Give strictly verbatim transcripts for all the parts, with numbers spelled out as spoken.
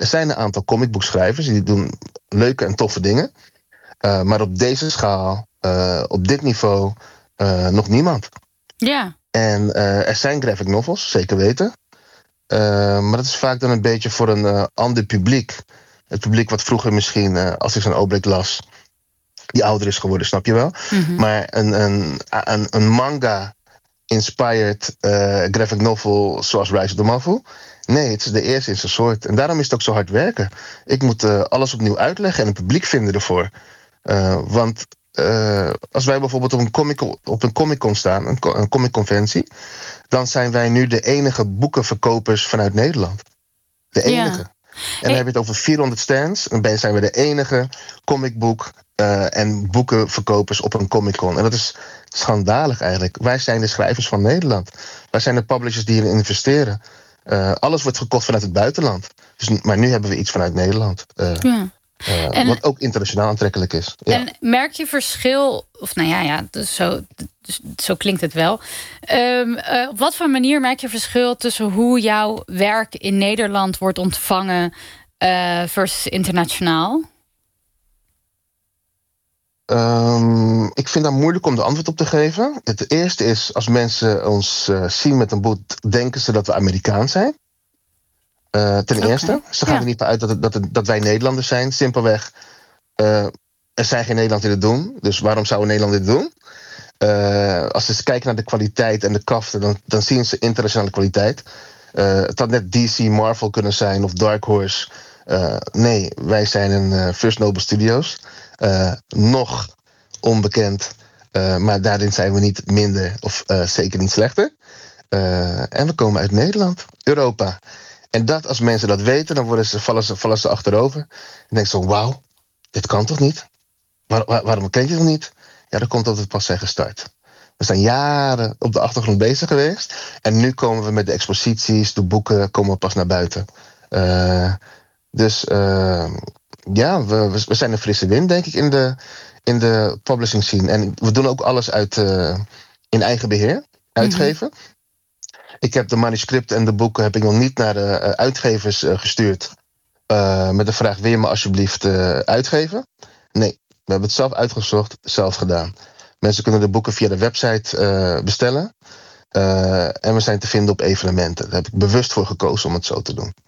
Er zijn een aantal comicboekschrijvers die doen leuke en toffe dingen. Uh, maar op deze schaal, uh, op dit niveau, uh, nog niemand. Ja. En uh, er zijn graphic novels, zeker weten. Uh, maar dat is vaak dan een beetje voor een uh, ander publiek. Het publiek wat vroeger misschien, uh, als ik zo'n Obelix las, die ouder is geworden, snap je wel? Mm-hmm. Maar een, een, een, een manga-inspired uh, graphic novel zoals Rise of the Mafu, nee, het is de eerste in zijn soort. En daarom is het ook zo hard werken. Ik moet uh, alles opnieuw uitleggen en een publiek vinden ervoor. Uh, want uh, als wij bijvoorbeeld op een comic op een Comic-Con staan, een, een comic-conventie, dan zijn wij nu de enige boekenverkopers vanuit Nederland. De enige. Ja. En dan hey. heb je het over vierhonderd stands. En dan zijn we de enige comicboek uh, en boekenverkopers op een Comic-Con. En dat is schandalig eigenlijk. Wij zijn de schrijvers van Nederland. Wij zijn de publishers die hierin investeren. Uh, alles wordt gekocht vanuit het buitenland. Dus, maar nu hebben we iets vanuit Nederland. Uh, ja. Uh, en, wat ook internationaal aantrekkelijk is. Ja. En merk je verschil, of nou ja, ja dus zo, dus, zo klinkt het wel. Um, uh, op wat voor manier merk je verschil tussen hoe jouw werk in Nederland wordt ontvangen uh, versus internationaal? Um, ik vind dat moeilijk om de antwoord op te geven. Het eerste is, als mensen ons uh, zien met een boek, denken ze dat we Amerikaans zijn. Uh, ten okay. eerste. Ze gaan ja. er niet uit dat, het, dat, het, dat wij Nederlanders zijn. Simpelweg, uh, er zijn geen Nederlanders die dit doen. Dus waarom zou een Nederlander dit doen? Uh, als ze kijken naar de kwaliteit en de kaften, dan, dan zien ze internationale kwaliteit. Uh, het had net D C, Marvel kunnen zijn of Dark Horse. Uh, nee, wij zijn een uh, First Noble Studios. Uh, nog onbekend. Uh, maar daarin zijn we niet minder of uh, zeker niet slechter. Uh, en we komen uit Nederland, Europa. En dat, als mensen dat weten, dan worden ze, vallen, ze, vallen ze achterover. En denken ze, wauw, dit kan toch niet? Waar, waar, waarom ken je het niet? Ja, dat komt omdat we pas zijn gestart. We zijn jaren op de achtergrond bezig geweest. En nu komen we met de exposities, de boeken, komen we pas naar buiten. Uh, dus uh, ja, we, we zijn een frisse wind, denk ik, in de, in de publishing scene. En we doen ook alles uit uh, in eigen beheer, uitgeven. Mm-hmm. Ik heb de manuscripten en de boeken heb ik nog niet naar de uh, uitgevers uh, gestuurd. Uh, met de vraag, wil je me alsjeblieft uh, uitgeven? Nee, we hebben het zelf uitgezocht, zelf gedaan. Mensen kunnen de boeken via de website uh, bestellen. Uh, en we zijn te vinden op evenementen. Daar heb ik bewust voor gekozen om het zo te doen.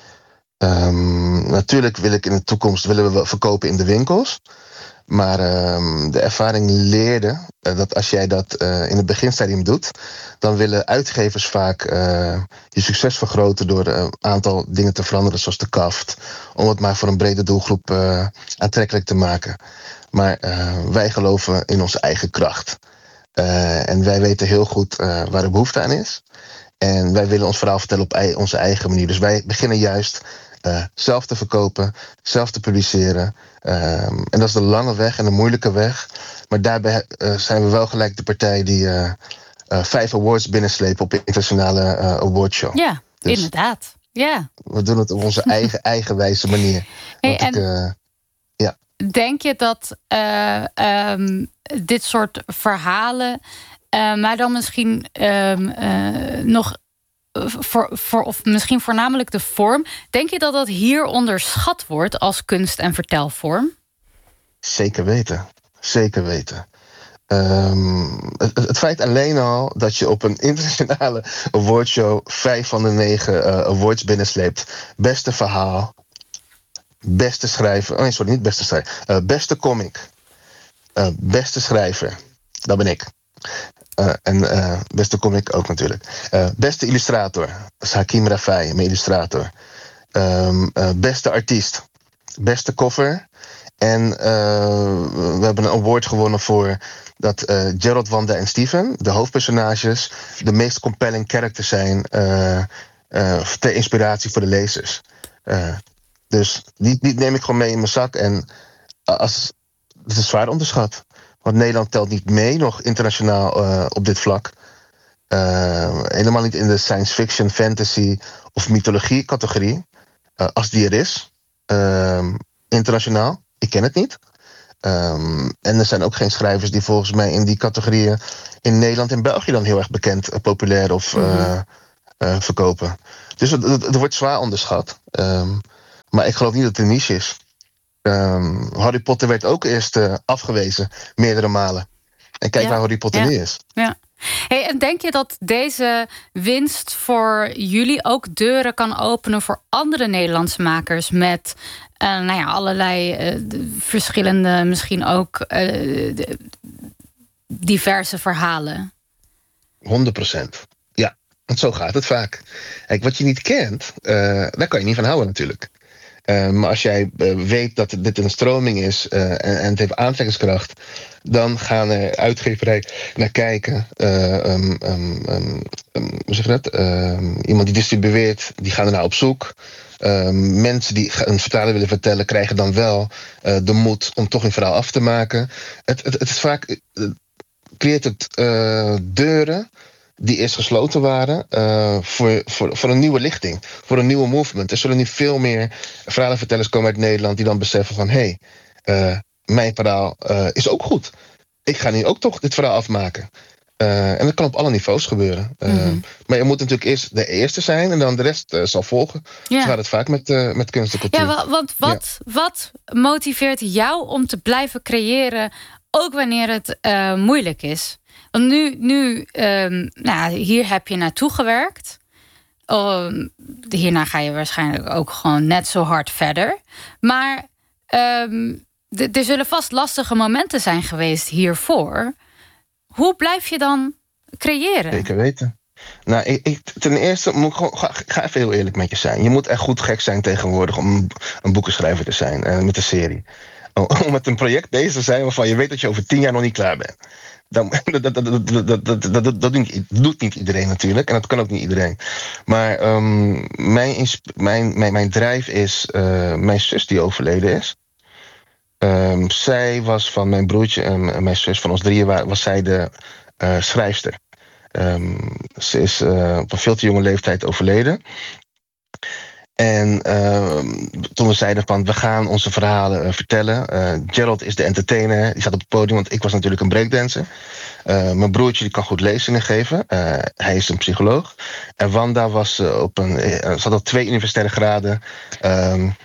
Um, natuurlijk wil ik in de toekomst willen we verkopen in de winkels. Maar uh, de ervaring leerde uh, dat als jij dat uh, in het beginstadium doet, dan willen uitgevers vaak uh, je succes vergroten door een aantal dingen te veranderen, zoals de kaft, om het maar voor een brede doelgroep uh, aantrekkelijk te maken. Maar uh, wij geloven in onze eigen kracht. Uh, en wij weten heel goed uh, waar de behoefte aan is. En wij willen ons verhaal vertellen op ei- onze eigen manier. Dus wij beginnen juist uh, zelf te verkopen, zelf te publiceren. Um, en dat is de lange weg en de moeilijke weg. Maar daarbij uh, zijn we wel gelijk de partij die uh, uh, vijf awards binnenslepen op de internationale uh, awardshow. Ja, dus inderdaad. Ja. We doen het op onze eigen eigenwijze manier. Hey, Want ik, uh, ja. Denk je dat uh, um, dit soort verhalen, uh, maar dan misschien um, uh, nog voor, voor, of misschien voornamelijk de vorm, denk je dat dat hier onderschat wordt als kunst- en vertelvorm? Zeker weten. Zeker weten. Um, het, het feit alleen al dat je op een internationale awardshow vijf van de negen uh, awards binnensleept. Beste verhaal, beste schrijver, oh nee, sorry, niet beste schrijver, uh, beste comic, uh, beste schrijver, dat ben ik. Uh, en uh, beste comic ook natuurlijk. Uh, beste illustrator, dat is Hakim Rafai, mijn illustrator. Um, uh, beste artiest, beste cover. En uh, we hebben een award gewonnen voor dat uh, Gerald, Wanda en Steven, de hoofdpersonages, de meest compelling characters zijn uh, uh, ter inspiratie voor de lezers. Uh, dus die, die neem ik gewoon mee in mijn zak. En als, het is zwaar onderschat. Want Nederland telt niet mee nog internationaal uh, op dit vlak. Uh, helemaal niet in de science fiction, fantasy of mythologie categorie. Uh, als die er is. Uh, internationaal. Ik ken het niet. Um, en er zijn ook geen schrijvers die volgens mij in die categorieën in Nederland en België dan heel erg bekend, uh, populair of uh, uh, verkopen. Dus het, het, het wordt zwaar onderschat. Um, Maar ik geloof niet dat het een niche is. Um, Harry Potter werd ook eerst uh, afgewezen, meerdere malen. En kijk ja. waar Harry Potter ja. nu is. Ja. Hey, en denk je dat deze winst voor jullie ook deuren kan openen voor andere Nederlandse makers met uh, nou ja, allerlei uh, verschillende, misschien ook uh, diverse verhalen? honderd procent. Ja, want zo gaat het vaak. Kijk, wat je niet kent, uh, daar kan je niet van houden natuurlijk. Uh, maar als jij uh, weet dat dit een stroming is uh, en, en het heeft aantrekkingskracht, dan gaan er uitgeverijen naar kijken. Uh, um, um, um, um, hoe zeg je dat? Uh, iemand die distribueert, die gaan ernaar op zoek. Uh, mensen die een vertaler willen vertellen, krijgen dan wel uh, de moed om toch een verhaal af te maken. Het, het, het is vaak uh, creëert het uh, deuren die eerst gesloten waren, uh, voor, voor, voor een nieuwe lichting, voor een nieuwe movement. Er zullen nu veel meer verhalenvertellers komen uit Nederland die dan beseffen van, hé, hey, uh, mijn verhaal uh, is ook goed. Ik ga nu ook toch dit verhaal afmaken. Uh, en dat kan op alle niveaus gebeuren. Uh, mm-hmm. Maar je moet natuurlijk eerst de eerste zijn en dan de rest uh, zal volgen. Ja. Zo gaat het vaak met, uh, met kunst en cultuur. Ja, want wat, ja. wat motiveert jou om te blijven creëren, ook wanneer het uh, moeilijk is? Want nu, nu um, nou, hier heb je naartoe gewerkt. Um, hierna ga je waarschijnlijk ook gewoon net zo hard verder. Maar um, d- er zullen vast lastige momenten zijn geweest hiervoor. Hoe blijf je dan creëren? Zeker weten. Nou, ik, ik, ten eerste moet ik gewoon, ga, ga even heel eerlijk met je zijn. Je moet echt goed gek zijn tegenwoordig om een, een boekenschrijver te zijn uh, met een serie. Om met een project bezig te zijn waarvan je weet dat je over tien jaar nog niet klaar bent. Dan, dat, dat, dat, dat, dat, dat, dat, dat doet niet iedereen natuurlijk. En dat kan ook niet iedereen. Maar um, mijn, mijn, mijn, mijn drijf is uh, mijn zus die overleden is. Um, zij was van mijn broertje en mijn zus, van ons drieën, was zij de uh, schrijfster. Um, ze is uh, op een veel te jonge leeftijd overleden. En uh, toen we zeiden van, we gaan onze verhalen uh, vertellen. Uh, Gerald is de entertainer, die staat op het podium, want ik was natuurlijk een breakdancer. Uh, mijn broertje die kan goed lezingen geven. Uh, hij is een psycholoog. En Wanda was uh, op een, uh, ze had al twee universitaire graden um,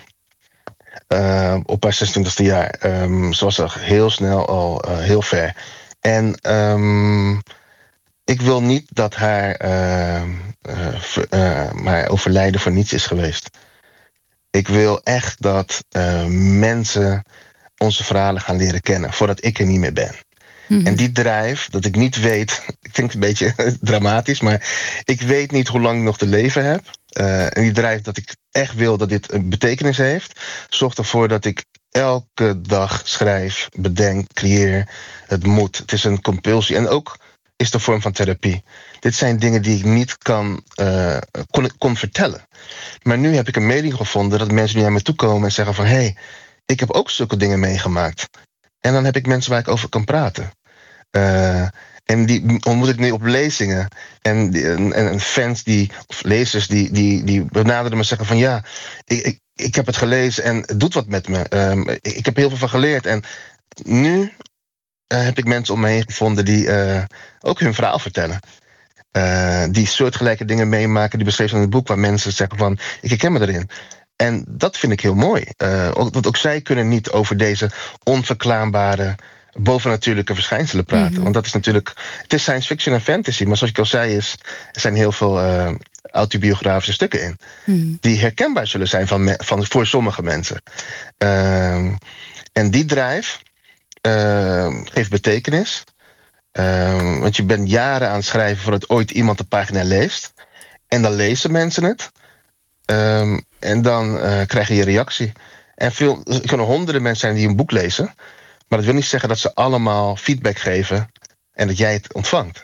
uh, op haar zesentwintigste jaar. Um, ze was al heel snel al uh, heel ver. En um, ik wil niet dat haar, uh, uh, uh, haar overlijden voor niets is geweest. Ik wil echt dat uh, mensen onze verhalen gaan leren kennen, voordat ik er niet meer ben. Mm-hmm. En die drijf, dat ik niet weet, ik denk een beetje dramatisch, maar ik weet niet hoe lang ik nog te leven heb. Uh, en die drijf dat ik echt wil dat dit een betekenis heeft, zorgt ervoor dat ik elke dag schrijf, bedenk, creëer. Het moet. Het is een compulsie. En ook is de vorm van therapie. Dit zijn dingen die ik niet kan, uh, kon, kon vertellen. Maar nu heb ik een mening gevonden dat mensen nu naar me toe komen en zeggen van, hé, hey, ik heb ook zulke dingen meegemaakt. En dan heb ik mensen waar ik over kan praten. Uh, en die ontmoet ik nu op lezingen. En, die, en, en fans die, of lezers die, die, die benaderen me en zeggen van, ja, ik, ik, ik heb het gelezen en het doet wat met me. Um, ik, ik heb heel veel van geleerd. En nu Uh, heb ik mensen om me heen gevonden die uh, ook hun verhaal vertellen. Uh, die soortgelijke dingen meemaken, die beschreven in het boek, waar mensen zeggen van, ik herken me erin. En dat vind ik heel mooi. Uh, ook, want ook zij kunnen niet over deze onverklaarbare, bovennatuurlijke verschijnselen praten. Mm-hmm. Want dat is natuurlijk, het is science fiction en fantasy, maar zoals ik al zei, is, er zijn heel veel uh, autobiografische stukken in. Mm-hmm. Die herkenbaar zullen zijn van, me, van, voor sommige mensen. Uh, en die drijf Uh, geeft betekenis. Uh, want je bent jaren aan het schrijven voordat ooit iemand de pagina leest. En dan lezen mensen het. Um, en dan uh, krijg je je reactie. En veel, er kunnen honderden mensen zijn die een boek lezen. Maar dat wil niet zeggen dat ze allemaal feedback geven en dat jij het ontvangt.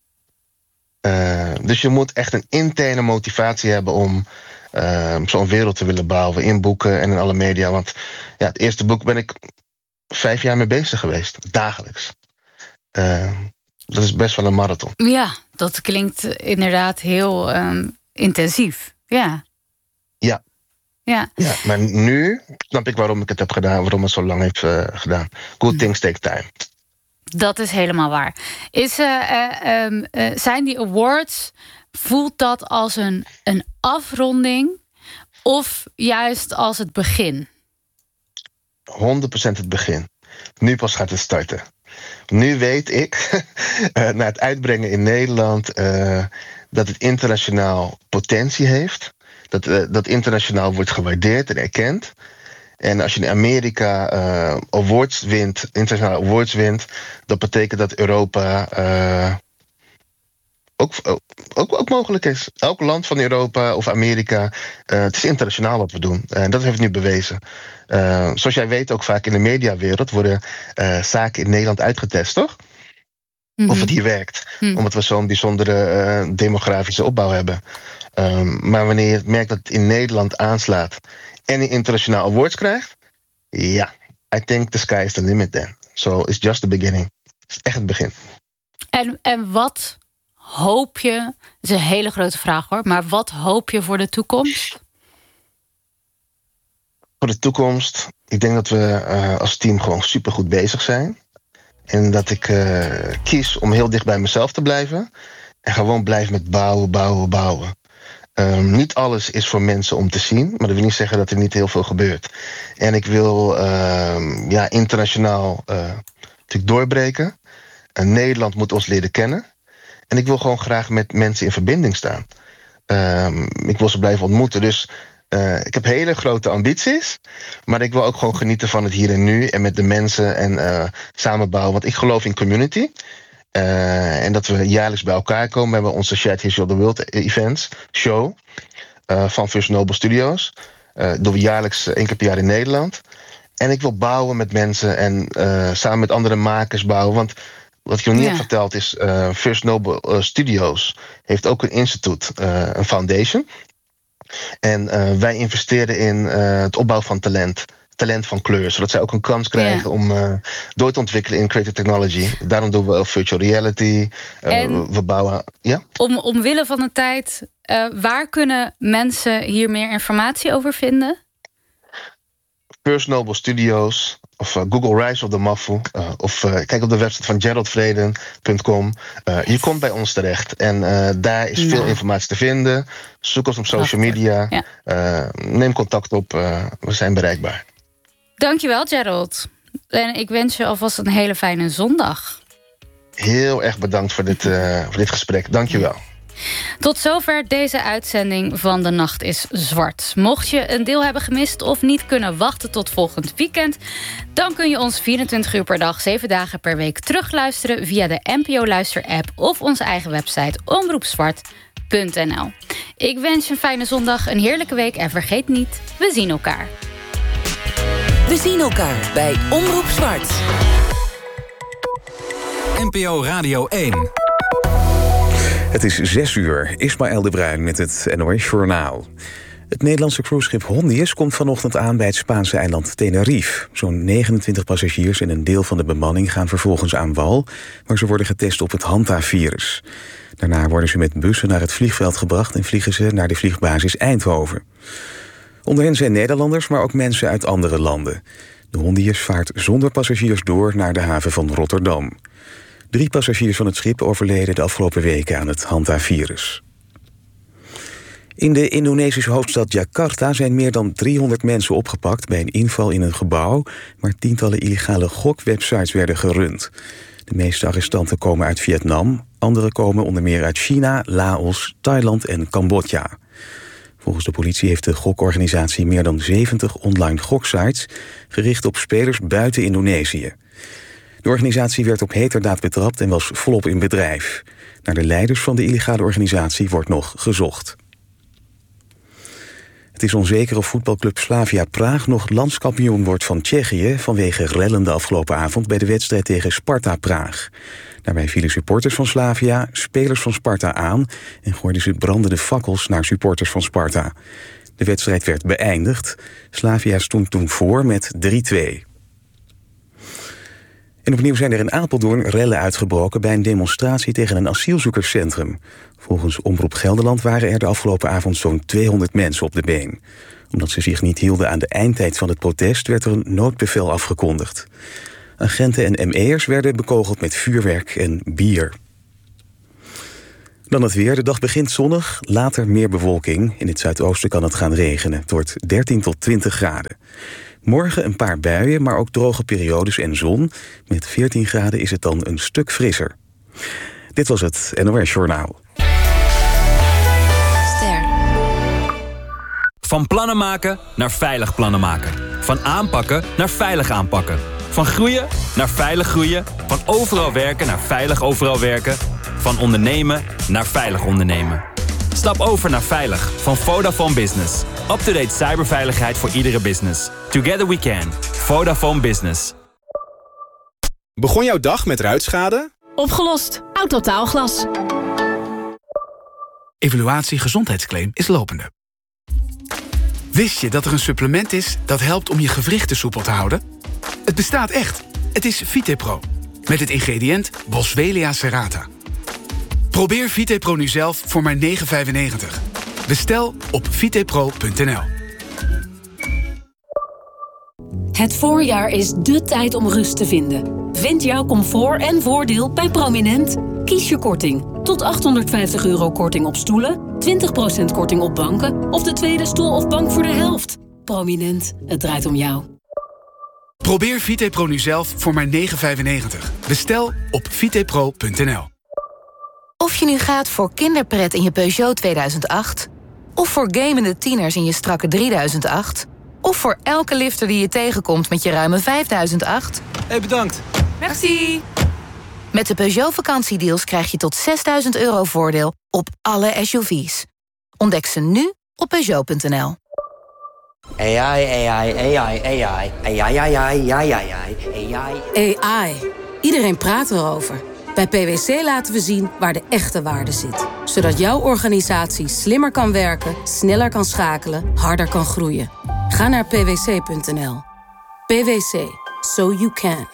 Uh, dus je moet echt een interne motivatie hebben om uh, zo'n wereld te willen bouwen in boeken en in alle media. Want ja, het eerste boek ben ik vijf jaar mee bezig geweest, dagelijks. Uh, dat is best wel een marathon. Ja, dat klinkt inderdaad heel um, intensief. Ja. Ja. Ja. Ja, maar nu snap ik waarom ik het heb gedaan, waarom het zo lang heeft uh, gedaan. Good things take time. Dat is helemaal waar. Is, uh, uh, um, uh, zijn die awards, voelt dat als een, een afronding? Of juist als het begin? honderd procent het begin. Nu pas gaat het starten. Nu weet ik, uh, na het uitbrengen in Nederland, Uh, dat het internationaal potentie heeft. Dat, uh, dat internationaal wordt gewaardeerd en erkend. En als je in Amerika uh, awards wint, internationale awards wint, dat betekent dat Europa uh, ook, ook, ook mogelijk is. Elk land van Europa of Amerika, uh, het is internationaal wat we doen. En uh, dat heeft het nu bewezen. Uh, zoals jij weet, ook vaak in de mediawereld worden uh, zaken in Nederland uitgetest, toch? Mm-hmm. Of het hier werkt. Mm. Omdat we zo'n bijzondere uh, demografische opbouw hebben. Um, maar wanneer je merkt dat het in Nederland aanslaat en een internationaal awards krijgt, ja, I think the sky is the limit then. So it's just the beginning. Het is echt het begin. En, en wat hoop je, dat is een hele grote vraag hoor, maar wat hoop je voor de toekomst? Voor de toekomst, ik denk dat we uh, als team gewoon supergoed bezig zijn. En dat ik uh, kies om heel dicht bij mezelf te blijven. En gewoon blijf met bouwen, bouwen, bouwen. Um, niet alles is voor mensen om te zien. Maar dat wil niet zeggen dat er niet heel veel gebeurt. En ik wil uh, ja, internationaal uh, natuurlijk doorbreken. Uh, Nederland moet ons leren kennen. En ik wil gewoon graag met mensen in verbinding staan. Um, ik wil ze blijven ontmoeten. Dus Uh, ik heb hele grote ambities, maar ik wil ook gewoon genieten van het hier en nu en met de mensen en uh, samenbouwen. Want ik geloof in community. Uh, en dat we jaarlijks bij elkaar komen. We hebben onze Shared History of the World Events show uh, van First Noble Studios. Uh, doen we jaarlijks uh, één keer per jaar in Nederland. En ik wil bouwen met mensen en uh, samen met andere makers bouwen. Want wat ik je nog niet ja. heb verteld is, uh, First Noble uh, Studios heeft ook een instituut, uh, een foundation. En uh, wij investeren in uh, het opbouwen van talent. Talent van kleur. Zodat zij ook een kans krijgen yeah. om uh, door te ontwikkelen in creative technology. Daarom doen we virtual reality. Uh, we bouwen. Ja? Om, omwille van de tijd, uh, waar kunnen mensen hier meer informatie over vinden? First Noble Studios. Of uh, Google Rise of the Mafu. Uh, of uh, kijk op de website van gerald vreden punt com. Uh, je komt bij ons terecht. En uh, daar is veel ja. informatie te vinden. Zoek ons op social media. Ja. Uh, neem contact op. Uh, we zijn bereikbaar. Dankjewel, Gerald. En ik wens je alvast een hele fijne zondag. Heel erg bedankt voor dit, uh, voor dit gesprek. Dankjewel. Tot zover deze uitzending van De Nacht is Zwart. Mocht je een deel hebben gemist of niet kunnen wachten tot volgend weekend, dan kun je ons vierentwintig uur per dag, zeven dagen per week terugluisteren via de N P O Luister-app of onze eigen website omroepzwart punt n l. Ik wens je een fijne zondag, een heerlijke week en vergeet niet, we zien elkaar. We zien elkaar bij Omroep Zwart. N P O Radio één. Het is zes uur. Ismaël de Bruin met het N O S-journaal. Het Nederlandse cruiseschip Hondius komt vanochtend aan bij het Spaanse eiland Tenerife. Zo'n negenentwintig passagiers en een deel van de bemanning gaan vervolgens aan wal, waar ze worden getest op het Hanta-virus. Daarna worden ze met bussen naar het vliegveld gebracht en vliegen ze naar de vliegbasis Eindhoven. Onder hen zijn Nederlanders, maar ook mensen uit andere landen. De Hondius vaart zonder passagiers door naar de haven van Rotterdam. Drie passagiers van het schip overleden de afgelopen weken aan het Hanta-virus. In de Indonesische hoofdstad Jakarta zijn meer dan driehonderd mensen opgepakt bij een inval in een gebouw waar tientallen illegale gokwebsites werden gerund. De meeste arrestanten komen uit Vietnam, andere komen onder meer uit China, Laos, Thailand en Cambodja. Volgens de politie heeft de gokorganisatie meer dan zeventig online goksites gericht op spelers buiten Indonesië. De organisatie werd op heterdaad betrapt en was volop in bedrijf. Naar de leiders van de illegale organisatie wordt nog gezocht. Het is onzeker of voetbalclub Slavia Praag nog landskampioen wordt van Tsjechië vanwege rellen de afgelopen avond bij de wedstrijd tegen Sparta Praag. Daarbij vielen supporters van Slavia spelers van Sparta aan en gooiden ze brandende fakkels naar supporters van Sparta. De wedstrijd werd beëindigd. Slavia stond toen voor met drie twee. En opnieuw zijn er in Apeldoorn rellen uitgebroken bij een demonstratie tegen een asielzoekerscentrum. Volgens Omroep Gelderland waren er de afgelopen avond zo'n tweehonderd mensen op de been. Omdat ze zich niet hielden aan de eindtijd van het protest werd er een noodbevel afgekondigd. Agenten en M E'ers werden bekogeld met vuurwerk en bier. Dan het weer. De dag begint zonnig, later meer bewolking. In het zuidoosten kan het gaan regenen. Het wordt dertien tot twintig graden. Morgen een paar buien, maar ook droge periodes en zon. Met veertien graden is het dan een stuk frisser. Dit was het N O S Journaal. Ster. Van plannen maken naar veilig plannen maken. Van aanpakken naar veilig aanpakken. Van groeien naar veilig groeien. Van overal werken naar veilig overal werken. Van ondernemen naar veilig ondernemen. Stap over naar Veilig van Vodafone Business. Up-to-date cyberveiligheid voor iedere business. Together we can. Vodafone Business. Begon jouw dag met ruitschade? Opgelost. Autotaalglas. Evaluatie gezondheidsclaim is lopende. Wist je dat er een supplement is dat helpt om je gewrichten soepel te houden? Het bestaat echt. Het is VitePro. Met het ingrediënt Boswellia serrata. Probeer VitePro nu zelf voor maar negen vijfennegentig. Bestel op vitepro punt n l. Het voorjaar is dé tijd om rust te vinden. Vind jouw comfort en voordeel bij Prominent. Kies je korting. Tot achthonderdvijftig euro korting op stoelen, twintig procent korting op banken of de tweede stoel of bank voor de helft. Prominent, het draait om jou. Probeer VitePro nu zelf voor maar negen vijfennegentig. Bestel op vitepro punt n l. Of je nu gaat voor kinderpret in je Peugeot tweeduizend acht... of voor gamende tieners in je strakke drieduizend acht... of voor elke lifter die je tegenkomt met je ruime vijfduizend acht... Hey, bedankt. Merci. Met de Peugeot vakantiedeals krijg je tot zesduizend euro voordeel op alle S U V's. Ontdek ze nu op Peugeot punt n l. A I, A I, A I, A I, A I, A I, A I, A I, A I. A I. Iedereen praat erover. Bij P W C laten we zien waar de echte waarde zit. Zodat jouw organisatie slimmer kan werken, sneller kan schakelen, harder kan groeien. Ga naar p w c punt n l. P W C. So you can.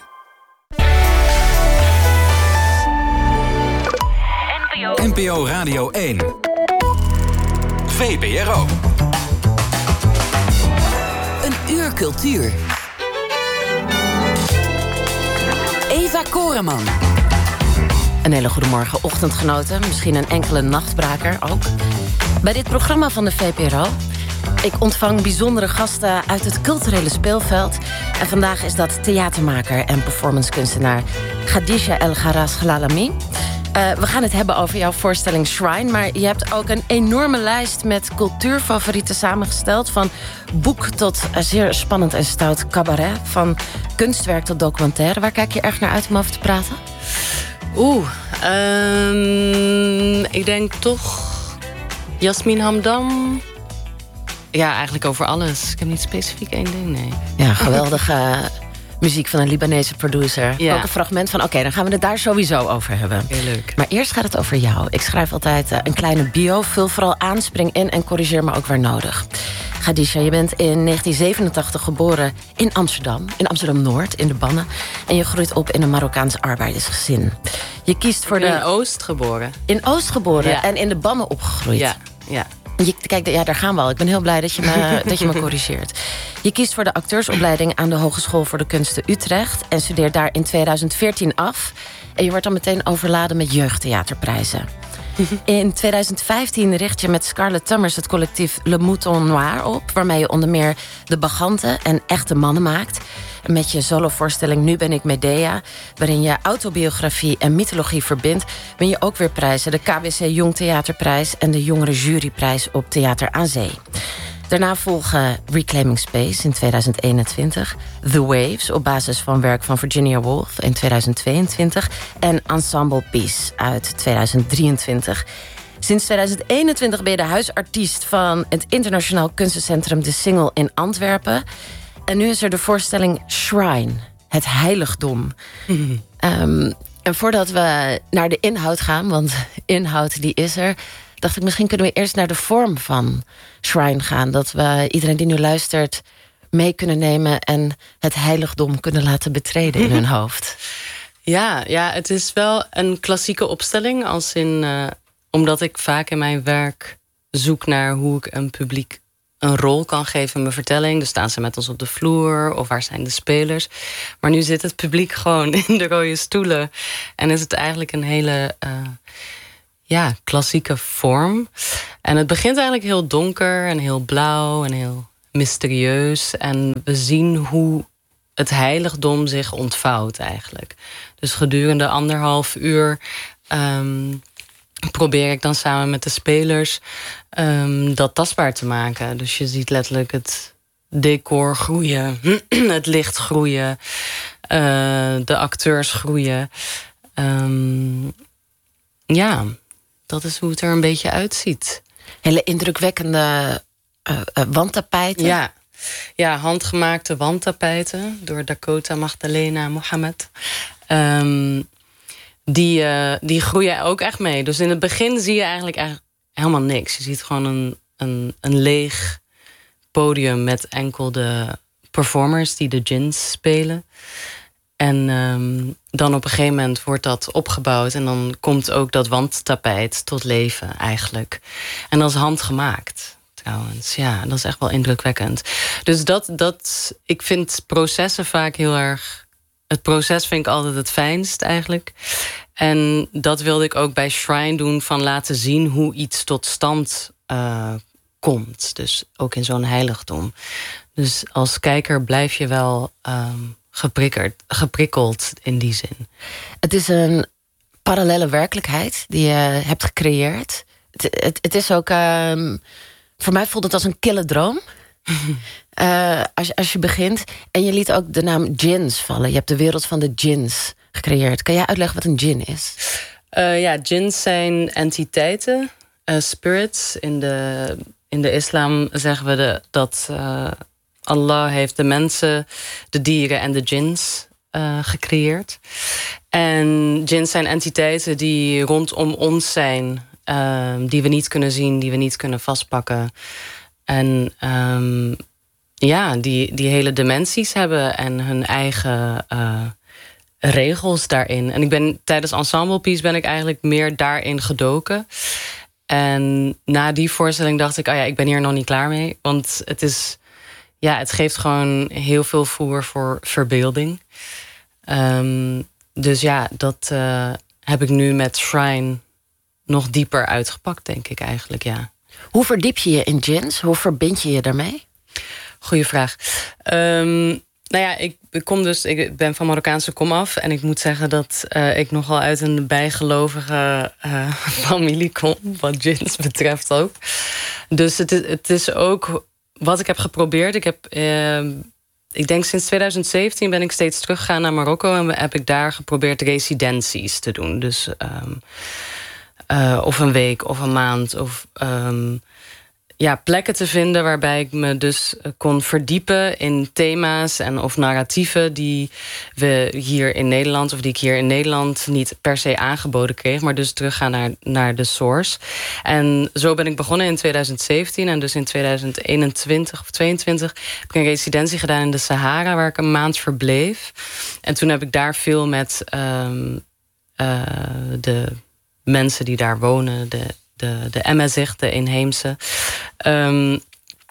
N P O Radio één. V P R O. Een uur cultuur. Eva Koreman. Een hele goede morgen, ochtendgenoten. Misschien een enkele nachtbraker ook. Bij dit programma van de V P R O. Ik ontvang bijzondere gasten uit het culturele speelveld. En vandaag is dat theatermaker en performancekunstenaar Khadija El Gharas Ghalalami. Uh, we gaan het hebben over jouw voorstelling Shrine. Maar je hebt ook een enorme lijst met cultuurfavorieten samengesteld. Van boek tot uh, zeer spannend en stout cabaret. Van kunstwerk tot documentaire. Waar kijk je erg naar uit om over te praten? Oeh, um, ik denk toch Yasmin Hamdam. Ja, eigenlijk over alles. Ik heb niet specifiek één ding, nee. Ja, geweldige uh, muziek van een Libanese producer. Ja. Ook een fragment van, oké, okay, dan gaan we het daar sowieso over hebben. Heel leuk. Maar eerst gaat het over jou. Ik schrijf altijd uh, een kleine bio. Vul vooral aan, spring in en corrigeer me ook waar nodig. Khadija, je bent in negentien zevenentachtig geboren in Amsterdam. In Amsterdam-Noord, in de Bannen. En je groeit op in een Marokkaans arbeidersgezin. Je kiest voor de... In Oost geboren. In Oost geboren ja. en in de Bannen opgegroeid. Ja, ja. Je, kijk, ja, daar gaan we al. Ik ben heel blij dat je me, dat je me corrigeert. Je kiest voor de acteursopleiding aan de Hogeschool voor de Kunsten Utrecht... en studeert daar in tweeduizend veertien af. En je wordt dan meteen overladen met jeugdtheaterprijzen. In tweeduizend vijftien richt je met Scarlett Thomas het collectief Le Mouton Noir op... waarmee je onder meer de bagante en echte mannen maakt. Met je solovoorstelling Nu ben ik Medea... waarin je autobiografie en mythologie verbindt... win je ook weer prijzen. De K B C Jong Theaterprijs en de Jongere Juryprijs op Theater aan Zee. Daarna volgen Reclaiming Space in tweeduizend eenentwintig... The Waves op basis van werk van Virginia Woolf in tweeduizend tweeëntwintig... en Ensemble Peace uit tweeduizend drieëntwintig. Sinds tweeduizend eenentwintig ben je de huisartiest van het internationaal kunstencentrum De Singel in Antwerpen. En nu is er de voorstelling Shrine, het heiligdom. Mm-hmm. Um, en voordat we naar de inhoud gaan, want inhoud die is er... dacht ik, misschien kunnen we eerst naar de vorm van Shrine gaan. Dat we iedereen die nu luistert mee kunnen nemen... en het heiligdom kunnen laten betreden in hun hoofd. Ja, ja, het is wel een klassieke opstelling. Als in, uh, omdat ik vaak in mijn werk zoek naar hoe ik een publiek een rol kan geven in mijn vertelling. Dus staan ze met ons op de vloer of waar zijn de spelers. Maar nu zit het publiek gewoon in de rode stoelen. En is het eigenlijk een hele... Uh, ja, klassieke vorm. En het begint eigenlijk heel donker en heel blauw en heel mysterieus. En we zien hoe het heiligdom zich ontvouwt eigenlijk. Dus gedurende anderhalf uur um, probeer ik dan samen met de spelers um, dat tastbaar te maken. Dus je ziet letterlijk het decor groeien, het licht groeien, uh, de acteurs groeien. Um, ja, dat is hoe het er een beetje uitziet. Hele indrukwekkende uh, uh, wandtapijten. Ja. ja, handgemaakte wandtapijten door Dakota Magdalena Mohammed. Um, die, uh, die groeien ook echt mee. Dus in het begin zie je eigenlijk, eigenlijk helemaal niks. Je ziet gewoon een, een, een leeg podium met enkel de performers die de djinns spelen. En um, dan op een gegeven moment wordt dat opgebouwd en dan komt ook dat wandtapijt tot leven eigenlijk. En dat is handgemaakt trouwens. Ja, dat is echt wel indrukwekkend. Dus dat, dat, ik vind processen vaak heel erg... Het proces vind ik altijd het fijnst eigenlijk. En dat wilde ik ook bij Shrine doen, van laten zien hoe iets tot stand uh, komt. Dus ook in zo'n heiligdom. Dus als kijker blijf je wel um, geprikkeld, geprikkeld in die zin. Het is een parallele werkelijkheid die je hebt gecreëerd. Het, het, het is ook... Um, voor mij voelt het als een kille droom. uh, als, als je begint. En je liet ook de naam djinns vallen. Je hebt de wereld van de djinns gecreëerd. Kan jij uitleggen wat een djinn is? Uh, ja, djinns zijn entiteiten, uh, spirits. In de, in de islam zeggen we de, dat uh, Allah heeft de mensen, de dieren en de djinns uh, gecreëerd. En djinns zijn entiteiten die rondom ons zijn, uh, die we niet kunnen zien, die we niet kunnen vastpakken. En um, ja, die, die hele dimensies hebben en hun eigen uh, regels daarin. En ik ben tijdens Ensemble Piece ben ik eigenlijk meer daarin gedoken. En na die voorstelling dacht ik, oh ja, ik ben hier nog niet klaar mee. Want het is, ja, het geeft gewoon heel veel voer voor verbeelding. Um, dus ja, dat uh, heb ik nu met Shrine nog dieper uitgepakt, denk ik eigenlijk, ja. Hoe verdiep je je in djinns? Hoe verbind je je daarmee? Goeie vraag. Um, nou ja, ik, ik kom dus, ik ben van Marokkaanse komaf. En ik moet zeggen dat uh, ik nogal uit een bijgelovige uh, familie kom. Wat djinns betreft ook. Dus het, het is ook wat ik heb geprobeerd. Ik heb, uh, ik denk sinds twintig zeventien ben ik steeds teruggegaan naar Marokko. En heb ik daar geprobeerd residenties te doen. Dus... Um, Uh, of een week of een maand. Of um, ja, plekken te vinden waarbij ik me dus kon verdiepen in thema's en of narratieven die we hier in Nederland, of die ik hier in Nederland niet per se aangeboden kreeg, maar dus teruggaan naar, naar de source. En zo ben ik begonnen in twintig zeventien en dus in twintig eenentwintig of tweeëntwintig heb ik een residentie gedaan in de Sahara, waar ik een maand verbleef. En toen heb ik daar veel met um, uh, de mensen die daar wonen, de, de, de Amazigh, de inheemse. Um,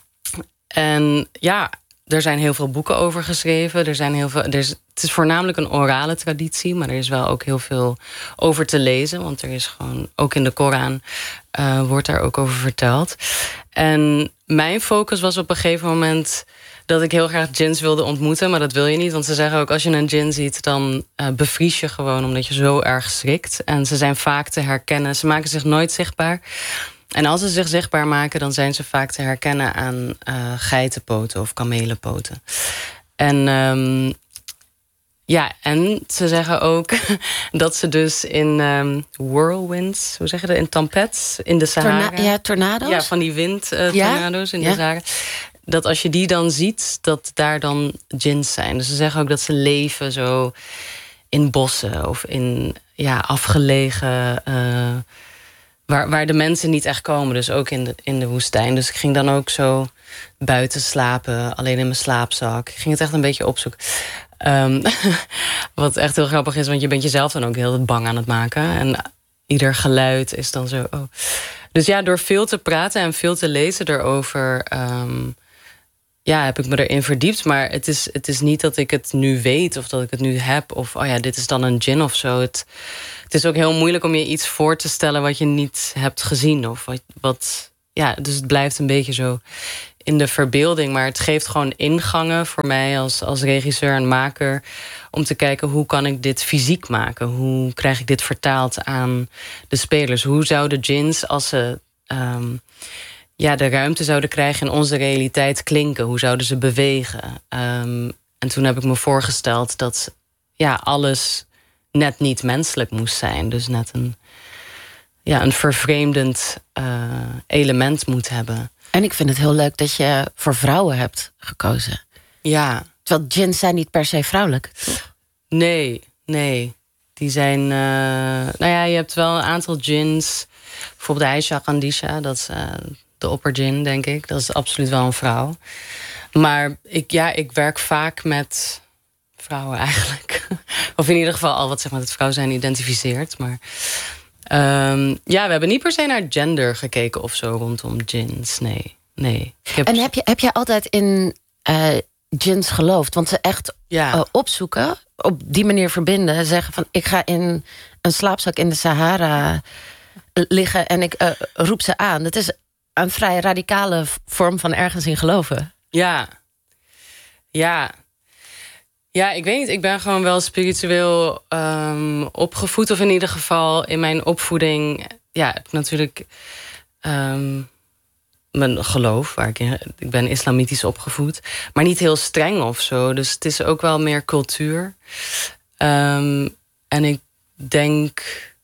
en ja, er zijn heel veel boeken over geschreven. Er zijn heel veel, er is, het is voornamelijk een orale traditie, maar er is wel ook heel veel over te lezen. Want er is gewoon, ook in de Koran uh, wordt daar ook over verteld. En mijn focus was op een gegeven moment dat ik heel graag djinns wilde ontmoeten, maar dat wil je niet. Want ze zeggen ook, als je een djinn ziet, dan uh, bevries je gewoon omdat je zo erg schrikt. En ze zijn vaak te herkennen. Ze maken zich nooit zichtbaar. En als ze zich zichtbaar maken, dan zijn ze vaak te herkennen aan uh, geitenpoten of kamelenpoten. En um, ja, en ze zeggen ook dat ze dus in um, whirlwinds, hoe zeg je dat, in tampets, in de Sahara. Torna- ja, tornado's? Ja, van die windtornado's uh, in ja? de Sahara. Dat als je die dan ziet, dat daar dan djinns zijn. Dus ze zeggen ook dat ze leven zo in bossen of in ja, afgelegen... Uh, waar, waar de mensen niet echt komen, dus ook in de, in de woestijn. Dus ik ging dan ook zo buiten slapen, alleen in mijn slaapzak. Ik ging het echt een beetje opzoeken. Um, wat echt heel grappig is, want je bent jezelf dan ook heel bang aan het maken. En ieder geluid is dan zo... Oh. Dus ja, door veel te praten en veel te lezen erover... Um, ja, heb ik me erin verdiept. Maar het is, het is niet dat ik het nu weet of dat ik het nu heb. Of, oh ja, dit is dan een gin of zo. Het, het is ook heel moeilijk om je iets voor te stellen wat je niet hebt gezien. Of wat, wat, ja, dus het blijft een beetje zo in de verbeelding. Maar het geeft gewoon ingangen voor mij als, als regisseur en maker, om te kijken, hoe kan ik dit fysiek maken? Hoe krijg ik dit vertaald aan de spelers? Hoe zouden gins, als ze um, ja, de ruimte zouden krijgen in onze realiteit, klinken? Hoe zouden ze bewegen? Um, en toen heb ik me voorgesteld dat ja, alles net niet menselijk moest zijn. Dus net een, ja, een vervreemdend uh, element moet hebben. En ik vind het heel leuk dat je voor vrouwen hebt gekozen. Ja. Terwijl gins zijn niet per se vrouwelijk, toch? Nee, nee. Die zijn... Uh, nou ja, je hebt wel een aantal gins. Bijvoorbeeld de Aisha Khandisha, dat is uh, de opper gin, denk ik. Dat is absoluut wel een vrouw. Maar ik, ja, ik werk vaak met vrouwen eigenlijk. Of in ieder geval al wat zeg maar, het vrouw zijn identificeert. Maar um, ja, we hebben niet per se naar gender gekeken of zo rondom gins. Nee, nee. Ik heb... En heb je, heb je altijd in uh, gins geloofd? Want ze echt ja. uh, opzoeken, op die manier verbinden. Zeggen van, ik ga in een slaapzak in de Sahara liggen en ik uh, roep ze aan. Dat is een vrij radicale vorm van ergens in geloven. Ja. Ja. Ja, ik weet niet. Ik ben gewoon wel spiritueel um, opgevoed. Of in ieder geval in mijn opvoeding, ja, heb ik natuurlijk um, mijn geloof. Waar ik, in, ik ben islamitisch opgevoed. Maar niet heel streng of zo. Dus het is ook wel meer cultuur. Um, en ik denk,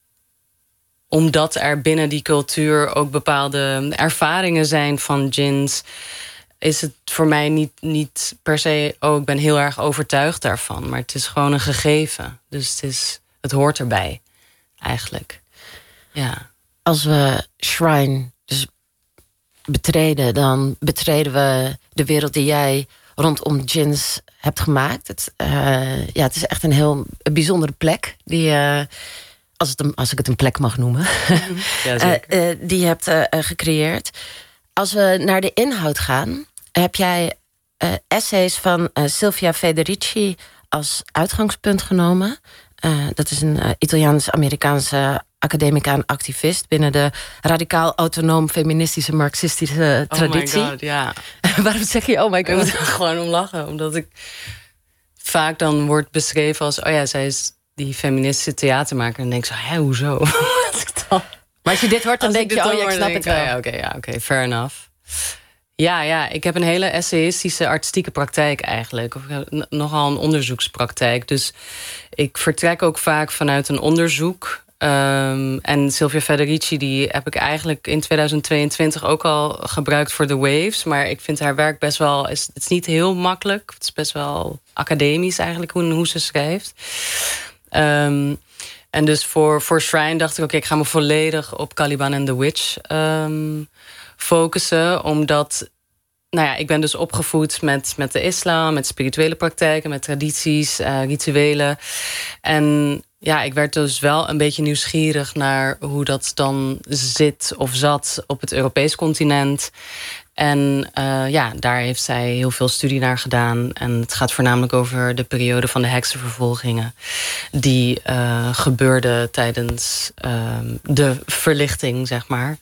omdat er binnen die cultuur ook bepaalde ervaringen zijn van gins, is het voor mij niet, niet per se, oh, ik ben heel erg overtuigd daarvan. Maar het is gewoon een gegeven. Dus het, is, het hoort erbij, eigenlijk. Ja. Als we Shrine dus betreden, dan betreden we de wereld die jij rondom gins hebt gemaakt. Het, uh, ja, het is echt een heel een bijzondere plek die uh, als, het een, als ik het een plek mag noemen, ja, uh, uh, die je hebt uh, gecreëerd. Als we naar de inhoud gaan, heb jij uh, essays van uh, Silvia Federici als uitgangspunt genomen. Uh, dat is een uh, Italiaans-Amerikaanse academica en activist binnen de radicaal autonoom feministische marxistische traditie. Oh my god, ja. Waarom zeg je oh my god? Ik moet er gewoon om lachen, omdat ik vaak dan wordt beschreven als, oh ja, zij is die feministische theatermaker. En dan denk ik zo, hé, hoezo? Maar als je dit hoort, dan denk je, oh ja, ik snap het wel. Oh, ja, oké, okay, ja, okay, fair enough. Ja, ja, ik heb een hele essayistische artistieke praktijk eigenlijk. Of nogal een onderzoekspraktijk. Dus ik vertrek ook vaak vanuit een onderzoek. Um, en Silvia Federici, die heb ik eigenlijk in tweeduizend tweeëntwintig ook al gebruikt voor The Waves. Maar ik vind haar werk best wel, is, het is niet heel makkelijk. Het is best wel academisch eigenlijk hoe, hoe ze schrijft. Um, En dus voor, voor Shrine dacht ik, oké, okay, ik ga me volledig op Caliban and the Witch um, focussen. Omdat, nou ja, ik ben dus opgevoed met, met de islam, met spirituele praktijken, met tradities, uh, rituelen. En ja, ik werd dus wel een beetje nieuwsgierig naar hoe dat dan zit of zat op het Europees continent. En uh, ja, daar heeft zij heel veel studie naar gedaan. En het gaat voornamelijk over de periode van de heksenvervolgingen die uh, gebeurde tijdens uh, de verlichting, zeg maar.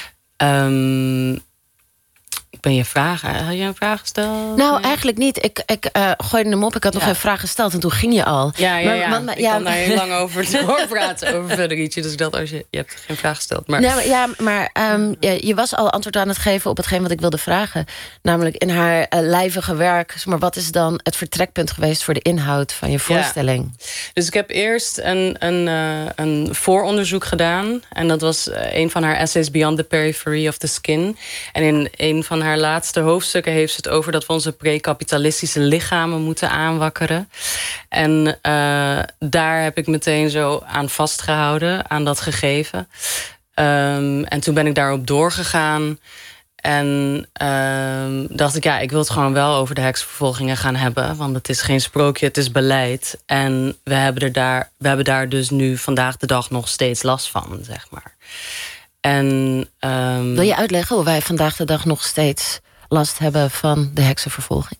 Um, ik ben je vraag... Had je een vraag gesteld? Nou, eigenlijk niet. Ik, ik uh, gooide hem op. Ik had nog ja. een vraag gesteld en toen ging je al. Ja, ja, ja. Maar, maar, ik ja. kan daar heel lang over doorpraten, over Federici. Dus ik dacht, als je, je hebt geen vraag gesteld. Maar... Ja, ja, maar um, ja, je was al antwoord aan het geven op hetgeen wat ik wilde vragen. Namelijk in haar uh, lijvige werk. Maar wat is dan het vertrekpunt geweest voor de inhoud van je voorstelling? Ja. Dus ik heb eerst een, een, uh, een vooronderzoek gedaan. En dat was uh, een van haar essays, Beyond the Periphery of the Skin. En in een van haar laatste hoofdstukken heeft ze het over dat we onze pre-kapitalistische lichamen moeten aanwakkeren. En uh, daar heb ik meteen zo aan vastgehouden, aan dat gegeven. Um, en toen ben ik daarop doorgegaan. En um, dacht ik, ja, ik wil het gewoon wel over de heksenvervolgingen gaan hebben. Want het is geen sprookje, het is beleid. En we hebben, er daar, we hebben daar dus nu vandaag de dag nog steeds last van, zeg maar. En, um... wil je uitleggen hoe wij vandaag de dag nog steeds last hebben van de heksenvervolging?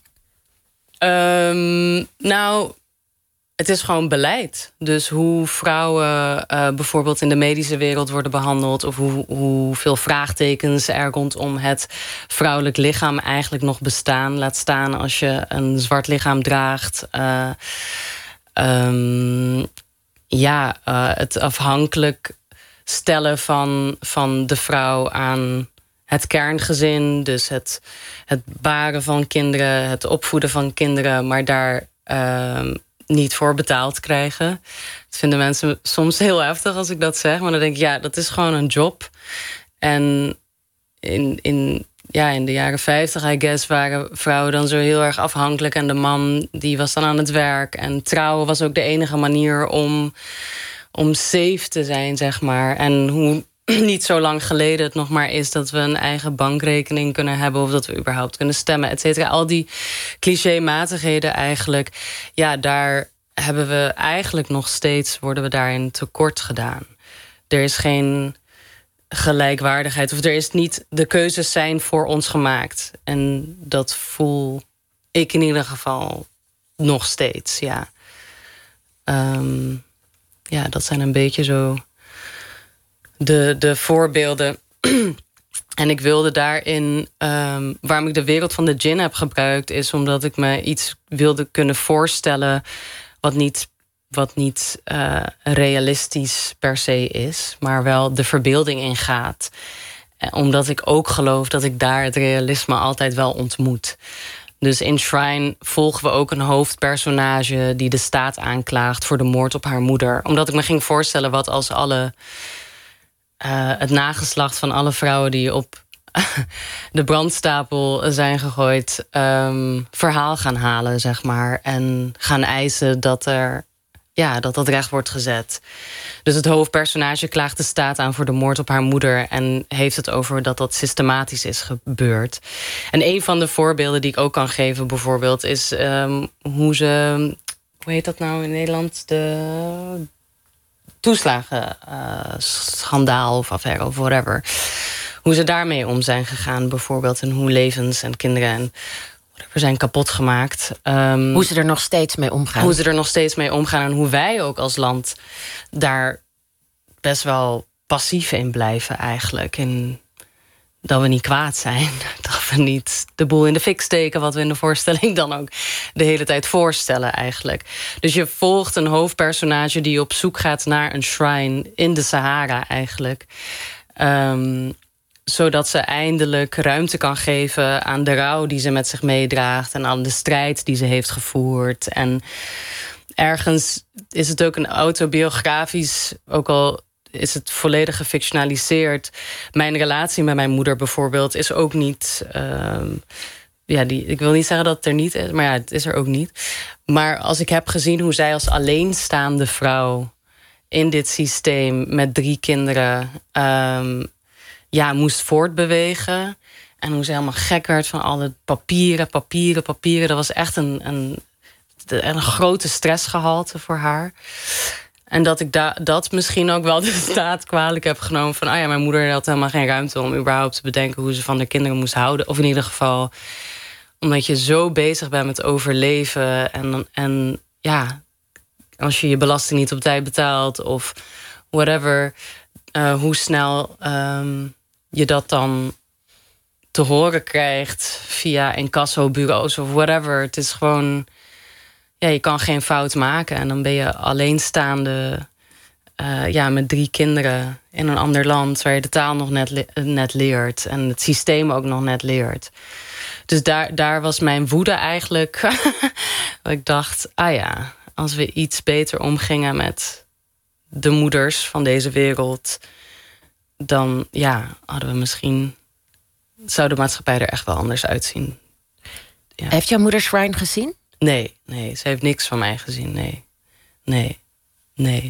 Um, nou, het is gewoon beleid. Dus hoe vrouwen uh, bijvoorbeeld in de medische wereld worden behandeld, of hoe, hoeveel vraagtekens er rondom het vrouwelijk lichaam eigenlijk nog bestaan. Laat staan als je een zwart lichaam draagt. Uh, um, ja, uh, het afhankelijk stellen van, van de vrouw aan het kerngezin. Dus het, het baren van kinderen, het opvoeden van kinderen, maar daar uh, niet voor betaald krijgen. Dat vinden mensen soms heel heftig als ik dat zeg. Maar dan denk ik, ja, dat is gewoon een job. En in, in, ja, in de jaren vijftig, I guess, waren vrouwen dan zo heel erg afhankelijk. En de man, die was dan aan het werk. En trouwen was ook de enige manier om, om safe te zijn, zeg maar. En hoe niet zo lang geleden het nog maar is dat we een eigen bankrekening kunnen hebben, of dat we überhaupt kunnen stemmen, et cetera. Al die clichématigheden eigenlijk, ja, daar hebben we eigenlijk nog steeds, worden we daarin tekort gedaan. Er is geen gelijkwaardigheid, of er is niet, de keuzes zijn voor ons gemaakt. En dat voel ik in ieder geval nog steeds, ja. Um, ja, dat zijn een beetje zo de, de voorbeelden. En ik wilde daarin, um, waarom ik de wereld van de djinn heb gebruikt, is omdat ik me iets wilde kunnen voorstellen wat niet, wat niet uh, realistisch per se is, maar wel de verbeelding ingaat. Omdat ik ook geloof dat ik daar het realisme altijd wel ontmoet. Dus in Shrine volgen we ook een hoofdpersonage die de staat aanklaagt voor de moord op haar moeder. Omdat ik me ging voorstellen wat als alle uh, het nageslacht van alle vrouwen die op de brandstapel zijn gegooid, um, verhaal gaan halen, zeg maar. En gaan eisen dat er, ja, dat dat recht wordt gezet. Dus het hoofdpersonage klaagt de staat aan voor de moord op haar moeder en heeft het over dat dat systematisch is gebeurd. En een van de voorbeelden die ik ook kan geven, bijvoorbeeld, is um, hoe ze, hoe heet dat nou in Nederland? De toeslagenschandaal uh, of affaire of whatever. Hoe ze daarmee om zijn gegaan, bijvoorbeeld. En hoe levens en kinderen en whatever zijn kapot gemaakt. Um, hoe ze er nog steeds mee omgaan. Hoe ze er nog steeds mee omgaan. En hoe wij ook als land daar best wel passief in blijven eigenlijk. En dat we niet kwaad zijn. Dat we niet de boel in de fik steken, wat we in de voorstelling dan ook de hele tijd voorstellen eigenlijk. Dus je volgt een hoofdpersonage die op zoek gaat naar een shrine in de Sahara eigenlijk. Um, zodat ze eindelijk ruimte kan geven aan de rouw die ze met zich meedraagt en aan de strijd die ze heeft gevoerd. En ergens is het ook een autobiografisch, ook al is het volledig gefictionaliseerd. Mijn relatie met mijn moeder bijvoorbeeld is ook niet, Uh, ja, die, ik wil niet zeggen dat het er niet is, maar ja, het is er ook niet. Maar als ik heb gezien hoe zij als alleenstaande vrouw in dit systeem met drie kinderen Um, ja, moest voortbewegen. En hoe ze helemaal gek werd van alle papieren, papieren, papieren. Dat was echt een, een, een grote stressgehalte voor haar. En dat ik da, dat misschien ook wel de staat kwalijk heb genomen. Van, ah ja, mijn moeder had helemaal geen ruimte om überhaupt te bedenken hoe ze van de kinderen moest houden. Of in ieder geval, omdat je zo bezig bent met overleven. En, en ja, als je je belasting niet op tijd betaalt of whatever, Uh, hoe snel um, je dat dan te horen krijgt via incassobureaus of whatever. Het is gewoon, ja, je kan geen fout maken. En dan ben je alleenstaande uh, ja, met drie kinderen in een ander land waar je de taal nog net, le- net leert en het systeem ook nog net leert. Dus daar, daar was mijn woede eigenlijk. Dat ik dacht, ah ja, als we iets beter omgingen met de moeders van deze wereld, dan ja, hadden we misschien, zou de maatschappij er echt wel anders uitzien. Ja. Heeft jouw moeder Shrine gezien? Nee, nee, ze heeft niks van mij gezien, nee. Nee, nee.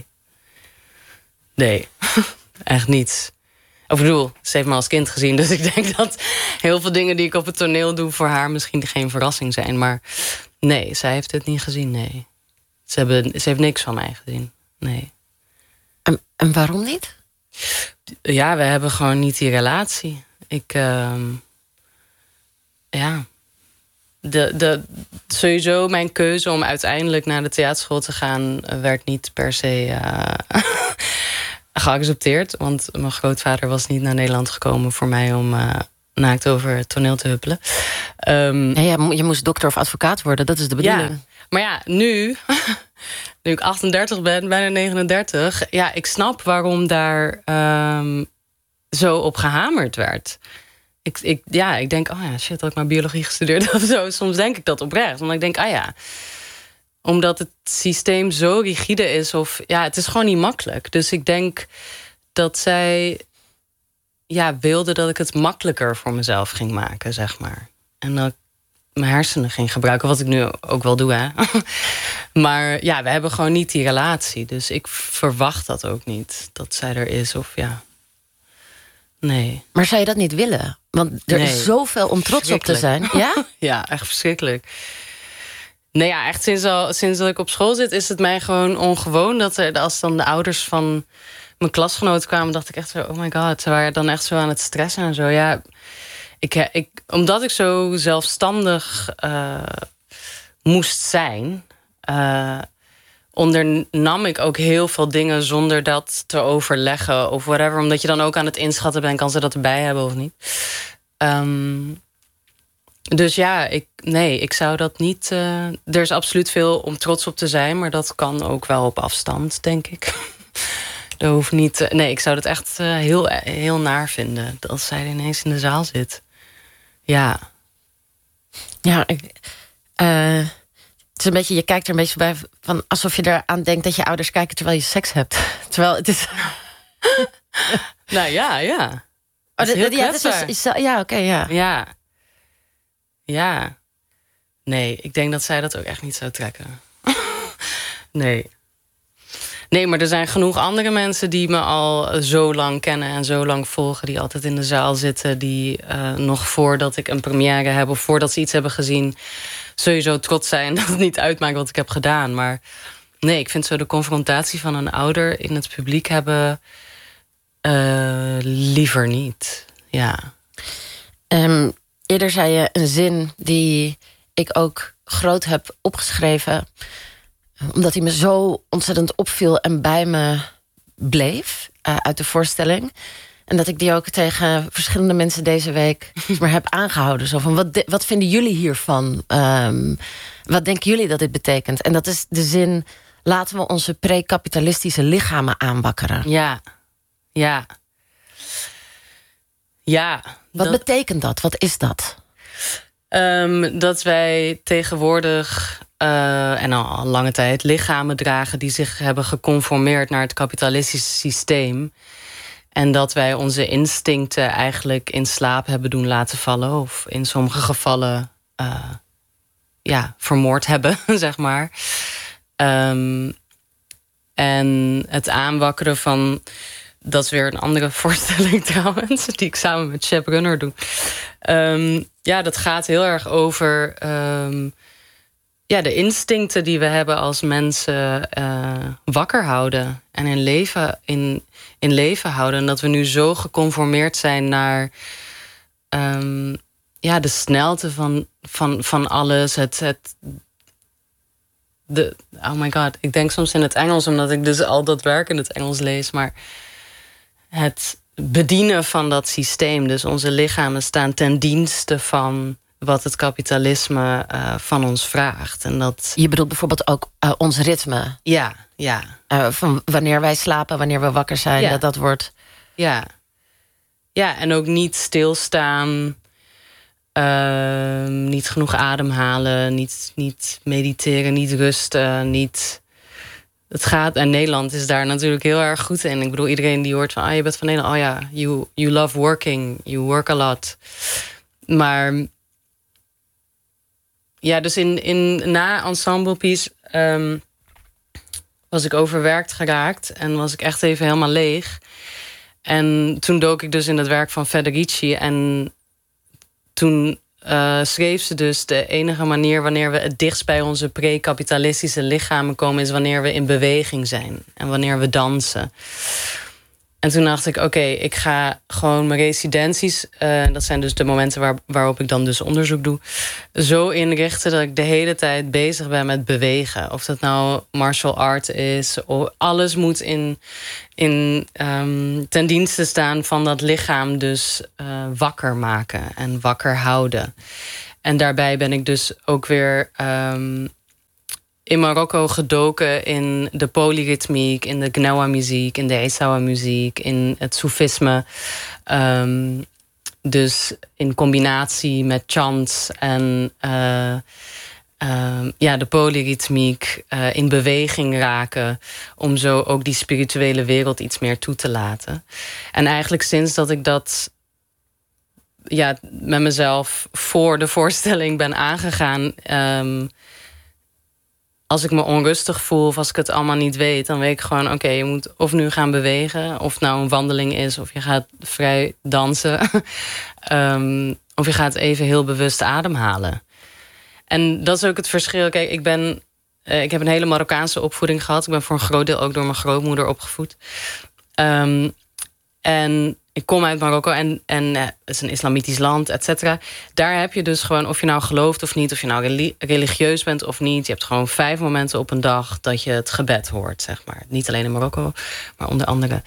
Nee, echt niets. Ik bedoel, ze heeft me als kind gezien, dus ik denk dat heel veel dingen die ik op het toneel doe voor haar misschien geen verrassing zijn. Maar nee, zij heeft het niet gezien, nee. Ze, hebben, ze heeft niks van mij gezien, nee. En, en waarom niet? Ja, we hebben gewoon niet die relatie. Ik, uh, ja... De, de, sowieso mijn keuze om uiteindelijk naar de theaterschool te gaan... werd niet per se uh, geaccepteerd. Want mijn grootvader was niet naar Nederland gekomen voor mij... om uh, naakt over het toneel te huppelen. Um, ja, ja, je moest dokter of advocaat worden, dat is de bedoeling. Ja, maar ja, nu, nu ik achtendertig ben, bijna negenendertig... ja, ik snap waarom daar um, zo op gehamerd werd... Ik, ik, ja, ik denk, oh ja, shit, had ik maar biologie gestudeerd of zo. Soms denk ik dat oprecht. Omdat ik denk, ah ja, omdat het systeem zo rigide is... of ja, het is gewoon niet makkelijk. Dus ik denk dat zij ja, wilde dat ik het makkelijker voor mezelf ging maken, zeg maar. En dat ik mijn hersenen ging gebruiken, wat ik nu ook wel doe, hè. Maar ja, we hebben gewoon niet die relatie. Dus ik verwacht dat ook niet, dat zij er is of ja... Nee. Maar zou je dat niet willen? Want er nee. is zoveel om trots op te zijn. Ja? Ja, echt verschrikkelijk. Nee, ja, echt sinds, al, sinds dat ik op school zit... is het mij gewoon ongewoon dat er, als dan de ouders van mijn klasgenoten kwamen... dacht ik echt zo, oh my god, ze waren dan echt zo aan het stressen en zo. Ja, ik, ik, omdat ik zo zelfstandig uh, moest zijn... Uh, ondernam ik ook heel veel dingen zonder dat te overleggen of whatever. Omdat je dan ook aan het inschatten bent, kan ze dat erbij hebben of niet. Um, dus ja, ik, nee, ik zou dat niet... Uh, er is absoluut veel om trots op te zijn, maar dat kan ook wel op afstand, denk ik. Dat hoeft niet... Uh, nee, ik zou dat echt uh, heel, heel naar vinden, als zij ineens in de zaal zit. Ja. Ja, ik... Uh... Het is een beetje, je kijkt er een beetje bij van alsof je eraan denkt dat je ouders kijken terwijl je seks hebt. Terwijl het is. Nou ja, ja. Oh, is heel ja, is, is, ja oké, okay, ja. Ja. Ja. Nee, ik denk dat zij dat ook echt niet zou trekken. Nee. Nee, maar er zijn genoeg andere mensen die me al zo lang kennen en zo lang volgen, die altijd in de zaal zitten, die uh, nog voordat ik een première heb of voordat ze iets hebben gezien, sowieso trots zijn dat het niet uitmaakt wat ik heb gedaan. Maar nee, ik vind zo de confrontatie van een ouder in het publiek hebben uh, liever niet. Ja. Um, eerder zei je een zin die ik ook groot heb opgeschreven, omdat hij me zo ontzettend opviel en bij me bleef uh, uit de voorstelling. En dat ik die ook tegen verschillende mensen deze week maar heb aangehouden. Zo van, wat, de, wat vinden jullie hiervan? Um, wat denken jullie dat dit betekent? En dat is de zin, laten we onze pre-kapitalistische lichamen aanwakkeren. Ja, ja. Ja. Wat dat... betekent dat? Wat is dat? Um, dat wij tegenwoordig... Uh, en al lange tijd lichamen dragen die zich hebben geconformeerd naar het kapitalistische systeem. En dat wij onze instincten eigenlijk in slaap hebben doen laten vallen. Of in sommige gevallen uh, ja, vermoord hebben, zeg maar. Um, en het aanwakkeren van... Dat is weer een andere voorstelling trouwens, die ik samen met Shep Runner doe. Um, ja, dat gaat heel erg over... Um, Ja, de instincten die we hebben als mensen uh, wakker houden en in leven, in, in leven houden. En dat we nu zo geconformeerd zijn naar um, ja, de snelheid van, van, van alles. Het, het, de, oh my god, ik denk soms in het Engels, omdat ik dus al dat werk in het Engels lees. Maar het bedienen van dat systeem. Dus onze lichamen staan ten dienste van wat het kapitalisme uh, van ons vraagt. En dat... Je bedoelt bijvoorbeeld ook uh, ons ritme. Ja, ja. Uh, van wanneer wij slapen, wanneer we wakker zijn, ja. dat dat wordt... Ja. Ja, en ook niet stilstaan. Uh, niet genoeg ademhalen. Niet, niet mediteren, niet rusten. Niet... Het gaat, en Nederland is daar natuurlijk heel erg goed in. Ik bedoel, iedereen die hoort van... ah, je bent van Nederland. Oh ja, you, you love working. You work a lot. Maar... Ja, dus in, in, na Ensemble Piece um, was ik overwerkt geraakt. En was ik echt even helemaal leeg. En toen dook ik dus in het werk van Federici. En toen uh, schreef ze dus... de enige manier wanneer we het dichtst bij onze pre-kapitalistische lichamen komen... is wanneer we in beweging zijn. En wanneer we dansen. En toen dacht ik, oké, okay, ik ga gewoon mijn residenties... Uh, dat zijn dus de momenten waar, waarop ik dan dus onderzoek doe... zo inrichten dat ik de hele tijd bezig ben met bewegen. Of dat nou martial art is. Of alles moet in, in, um, ten dienste staan van dat lichaam dus uh, wakker maken en wakker houden. En daarbij ben ik dus ook weer... Um, in Marokko gedoken in de polyritmiek, in de Gnawa-muziek, in de Essawa-muziek, in het Soefisme. Um, dus in combinatie met chants en uh, uh, ja, de polyritmiek uh, in beweging raken, om zo ook die spirituele wereld iets meer toe te laten. En eigenlijk sinds dat ik dat ja, met mezelf voor de voorstelling ben aangegaan... Um, als ik me onrustig voel of als ik het allemaal niet weet... dan weet ik gewoon, oké, okay, je moet of nu gaan bewegen... of het nou een wandeling is, of je gaat vrij dansen... um, of je gaat even heel bewust ademhalen. En dat is ook het verschil. Kijk, ik, ben, uh, ik heb een hele Marokkaanse opvoeding gehad. Ik ben voor een groot deel ook door mijn grootmoeder opgevoed. Um, en... Ik kom uit Marokko en, en uh, het is een islamitisch land, et cetera. Daar heb je dus gewoon, of je nou gelooft of niet... of je nou religieus bent of niet... je hebt gewoon vijf momenten op een dag dat je het gebed hoort, zeg maar. Niet alleen in Marokko, maar onder andere.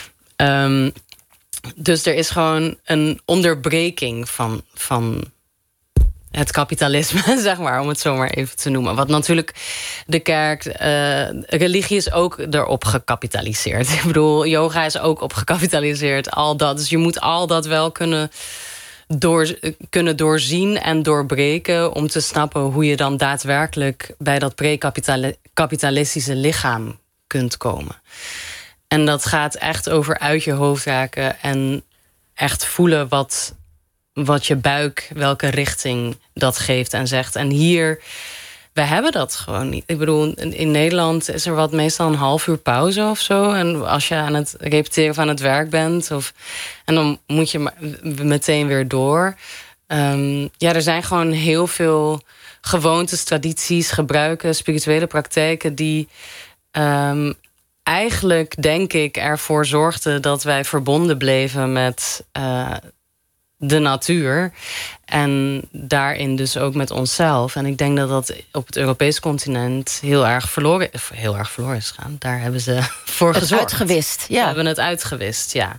Um, dus er is gewoon een onderbreking van... van het kapitalisme, zeg maar, om het zo maar even te noemen. Wat natuurlijk de kerk... Uh, religie is ook erop gecapitaliseerd. Ik bedoel, yoga is ook op gecapitaliseerd. Al dat. Dus je moet al dat wel kunnen, door, kunnen doorzien en doorbreken... om te snappen hoe je dan daadwerkelijk... bij dat pre-kapitalistische lichaam kunt komen. En dat gaat echt over uit je hoofd raken... en echt voelen wat... wat je buik, welke richting dat geeft en zegt. En hier, we hebben dat gewoon niet. Ik bedoel, in Nederland is er wat meestal een half uur pauze of zo. En als je aan het repeteren van het werk bent... Of, en dan moet je meteen weer door. Um, ja, er zijn gewoon heel veel gewoontes, tradities, gebruiken... spirituele praktijken die... Um, eigenlijk, denk ik, ervoor zorgden dat wij verbonden bleven met... Uh, de natuur. En daarin dus ook met onszelf. En ik denk dat dat op het Europese continent heel erg verloren, heel erg verloren is gegaan. Daar hebben ze voor het gezorgd. Uitgewist, ja. Ze hebben het uitgewist, ja.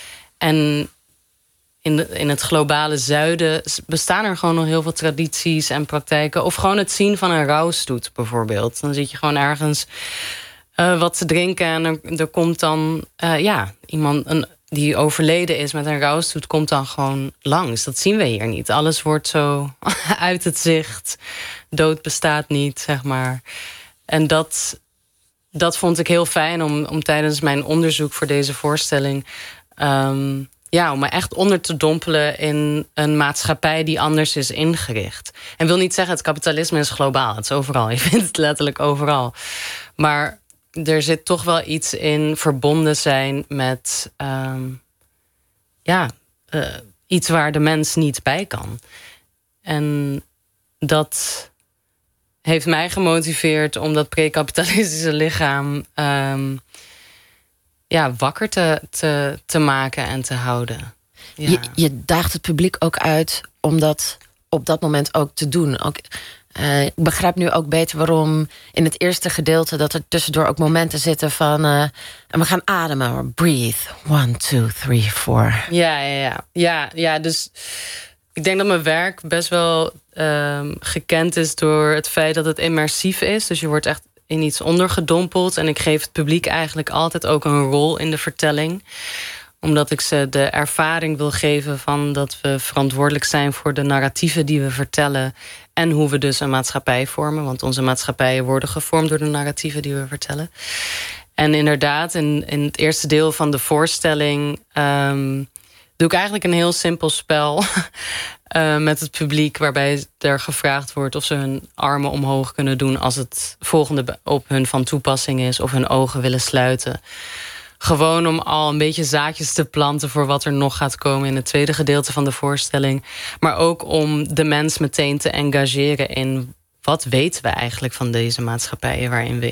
En in, de, in het globale zuiden bestaan er gewoon nog heel veel tradities en praktijken. Of gewoon het zien van een rouwstoet bijvoorbeeld. Dan zit je gewoon ergens uh, wat te drinken en er, er komt dan uh, ja, iemand... een die overleden is met een rouwstoet, komt dan gewoon langs. Dat zien we hier niet. Alles wordt zo uit het zicht. Dood bestaat niet, zeg maar. En dat, dat vond ik heel fijn om, om tijdens mijn onderzoek voor deze voorstelling... Um, ja, om me echt onder te dompelen in een maatschappij die anders is ingericht. En wil niet zeggen, het kapitalisme is globaal. Het is overal. Je vindt het letterlijk overal. Maar... er zit toch wel iets in verbonden zijn met... Um, ja, uh, iets waar de mens niet bij kan. En dat heeft mij gemotiveerd om dat pre-kapitalistische lichaam... Um, ja, wakker te, te, te maken en te houden. Ja. Je, je daagt het publiek ook uit om dat op dat moment ook te doen. Ook... Uh, ik begrijp nu ook beter waarom in het eerste gedeelte... dat er tussendoor ook momenten zitten van... Uh, en we gaan ademen. Breathe. One, two, three, four. Ja, ja, ja. ja, ja dus ik denk dat mijn werk best wel uh, gekend is... door het feit dat het immersief is. Dus je wordt echt in iets ondergedompeld. En ik geef het publiek eigenlijk altijd ook een rol in de vertelling. Omdat ik ze de ervaring wil geven van dat we verantwoordelijk zijn... voor de narratieven die we vertellen... en hoe we dus een maatschappij vormen. Want onze maatschappijen worden gevormd door de narratieven die we vertellen. En inderdaad, in, in het eerste deel van de voorstelling... Um, doe ik eigenlijk een heel simpel spel uh, met het publiek... waarbij er gevraagd wordt of ze hun armen omhoog kunnen doen... als het volgende op hun van toepassing is... of hun ogen willen sluiten... Gewoon om al een beetje zaadjes te planten... voor wat er nog gaat komen in het tweede gedeelte van de voorstelling. Maar ook om de mens meteen te engageren in... wat weten we eigenlijk van deze maatschappijen waarin we in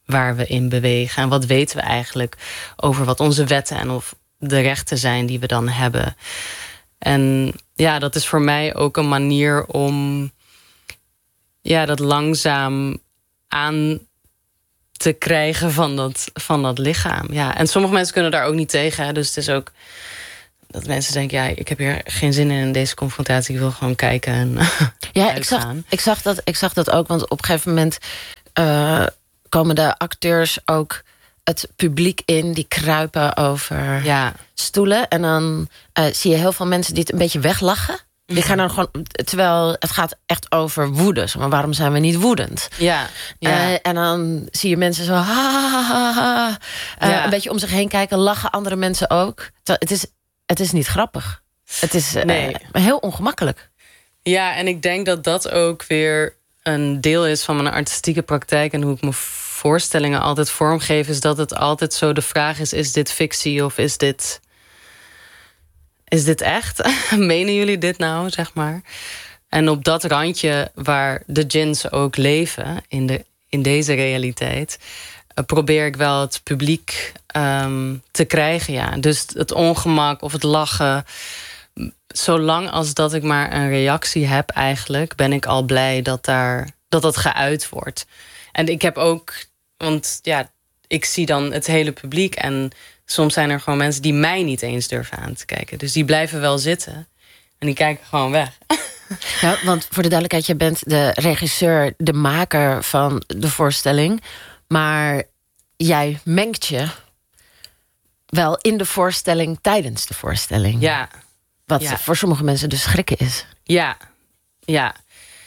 waar we in bewegen. En wat weten we eigenlijk over wat onze wetten en of de rechten zijn die we dan hebben. En ja, dat is voor mij ook een manier om ja, dat langzaam aan te krijgen van dat, van dat lichaam. Ja. En sommige mensen kunnen daar ook niet tegen. Hè. Dus het is ook dat mensen denken, ja, ik heb hier geen zin in, in deze confrontatie. Ik wil gewoon kijken en ja, ik zag, ik, zag dat, ik zag dat ook, want op een gegeven moment uh, komen de acteurs ook het publiek in, die kruipen over ja. stoelen. En dan uh, zie je heel veel mensen die het een beetje weglachen. Die gaan dan gewoon, terwijl het gaat echt over woede. Maar waarom zijn we niet woedend? Ja, ja. Uh, en dan zie je mensen zo ha, ha, ha, ha, uh, ja. een beetje om zich heen kijken, lachen andere mensen ook. Het is, het is niet grappig. Het is uh, nee. heel ongemakkelijk. Ja, en ik denk dat dat ook weer een deel is van mijn artistieke praktijk en hoe ik me voorstellingen altijd vormgeef, is dat het altijd zo de vraag is, is dit fictie of is dit is dit echt? Menen jullie dit nou, zeg maar? En op dat randje waar de djinns ook leven, in, de, in deze realiteit, uh, probeer ik wel het publiek um, te krijgen, ja. Dus het ongemak of het lachen, zolang als dat ik maar een reactie heb eigenlijk, ben ik al blij dat daar, dat, dat geuit wordt. En ik heb ook, want ja, ik zie dan het hele publiek en soms zijn er gewoon mensen die mij niet eens durven aan te kijken. Dus die blijven wel zitten en die kijken gewoon weg. Ja, want voor de duidelijkheid, je bent de regisseur, de maker van de voorstelling. Maar jij mengt je wel in de voorstelling tijdens de voorstelling. Ja. Wat ja. voor sommige mensen dus schrikken is. Ja, ja.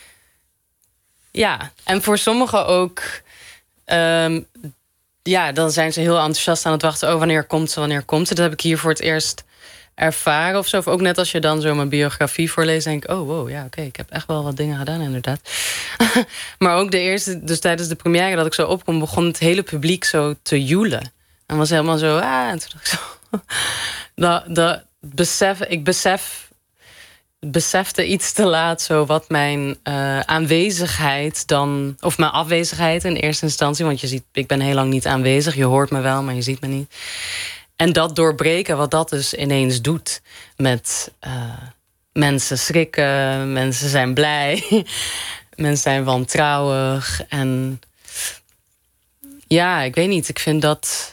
Ja, en voor sommigen ook Um, ja, dan zijn ze heel enthousiast aan het wachten. Oh, wanneer komt ze, wanneer komt ze? Dat heb ik hier voor het eerst ervaren of zo. Of ook net als je dan zo mijn biografie voorleest, denk ik, oh, wow, ja, oké, okay, ik heb echt wel wat dingen gedaan, inderdaad. Maar ook de eerste, dus tijdens de première dat ik zo opkom, begon het hele publiek zo te joelen. En was helemaal zo, ah, en toen dacht ik zo. dat, dat besef, ik besef... besefte iets te laat zo wat mijn uh, aanwezigheid dan, of mijn afwezigheid in eerste instantie, want je ziet, ik ben heel lang niet aanwezig, je hoort me wel, maar je ziet me niet. En dat doorbreken, wat dat dus ineens doet met uh, mensen schrikken, mensen zijn blij, mensen zijn wantrouwig en ja, ik weet niet, ik vind dat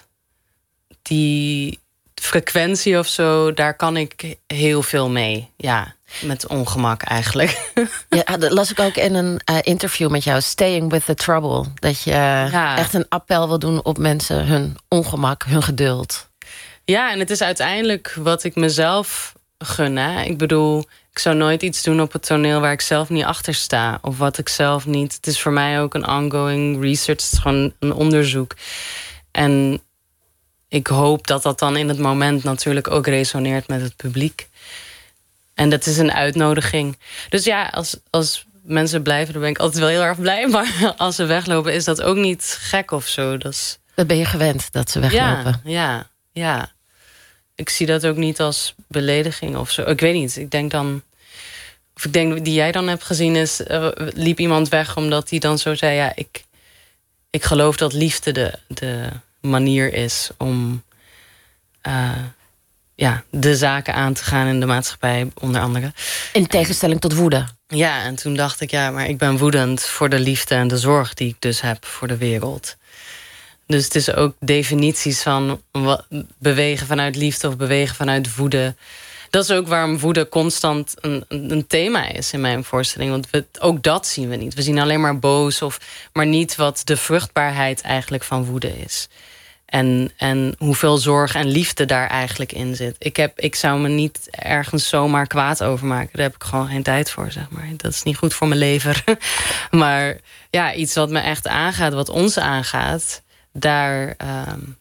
die frequentie of zo, daar kan ik heel veel mee, ja. Met ongemak eigenlijk. Ja, dat las ik ook in een uh, interview met jou, Staying with the Trouble. Dat je ja. echt een appel wil doen op mensen, hun ongemak, hun geduld. Ja, en het is uiteindelijk wat ik mezelf gun. Hè? Ik bedoel, ik zou nooit iets doen op het toneel waar ik zelf niet achter sta. Of wat ik zelf niet. Het is voor mij ook een ongoing research. Het is gewoon een onderzoek. En ik hoop dat dat dan in het moment natuurlijk ook resoneert met het publiek. En dat is een uitnodiging. Dus ja, als, als mensen blijven, dan ben ik altijd wel heel erg blij. Maar als ze weglopen, is dat ook niet gek of zo. Dat, is... dat ben je gewend, dat ze weglopen. Ja, ja, ja. Ik zie dat ook niet als belediging of zo. Ik weet niet, ik denk dan... Of ik denk, die jij dan hebt gezien, is... Uh, liep iemand weg omdat hij dan zo zei... Ja, ik, ik geloof dat liefde de, de manier is om... Uh, ja, de zaken aan te gaan in de maatschappij, onder andere. In tegenstelling tot woede. Ja, en toen dacht ik, ja, maar ik ben woedend voor de liefde en de zorg die ik dus heb voor de wereld. Dus het is ook definities van wat, bewegen vanuit liefde of bewegen vanuit woede. Dat is ook waarom woede constant een, een thema is in mijn voorstelling. Want we, ook dat zien we niet. We zien alleen maar boos, of, maar niet wat de vruchtbaarheid eigenlijk van woede is. En, en hoeveel zorg en liefde daar eigenlijk in zit. Ik, heb, ik zou me niet ergens zomaar kwaad over maken. Daar heb ik gewoon geen tijd voor, zeg maar. Dat is niet goed voor mijn lever. Maar ja, iets wat me echt aangaat, wat ons aangaat... daar, um,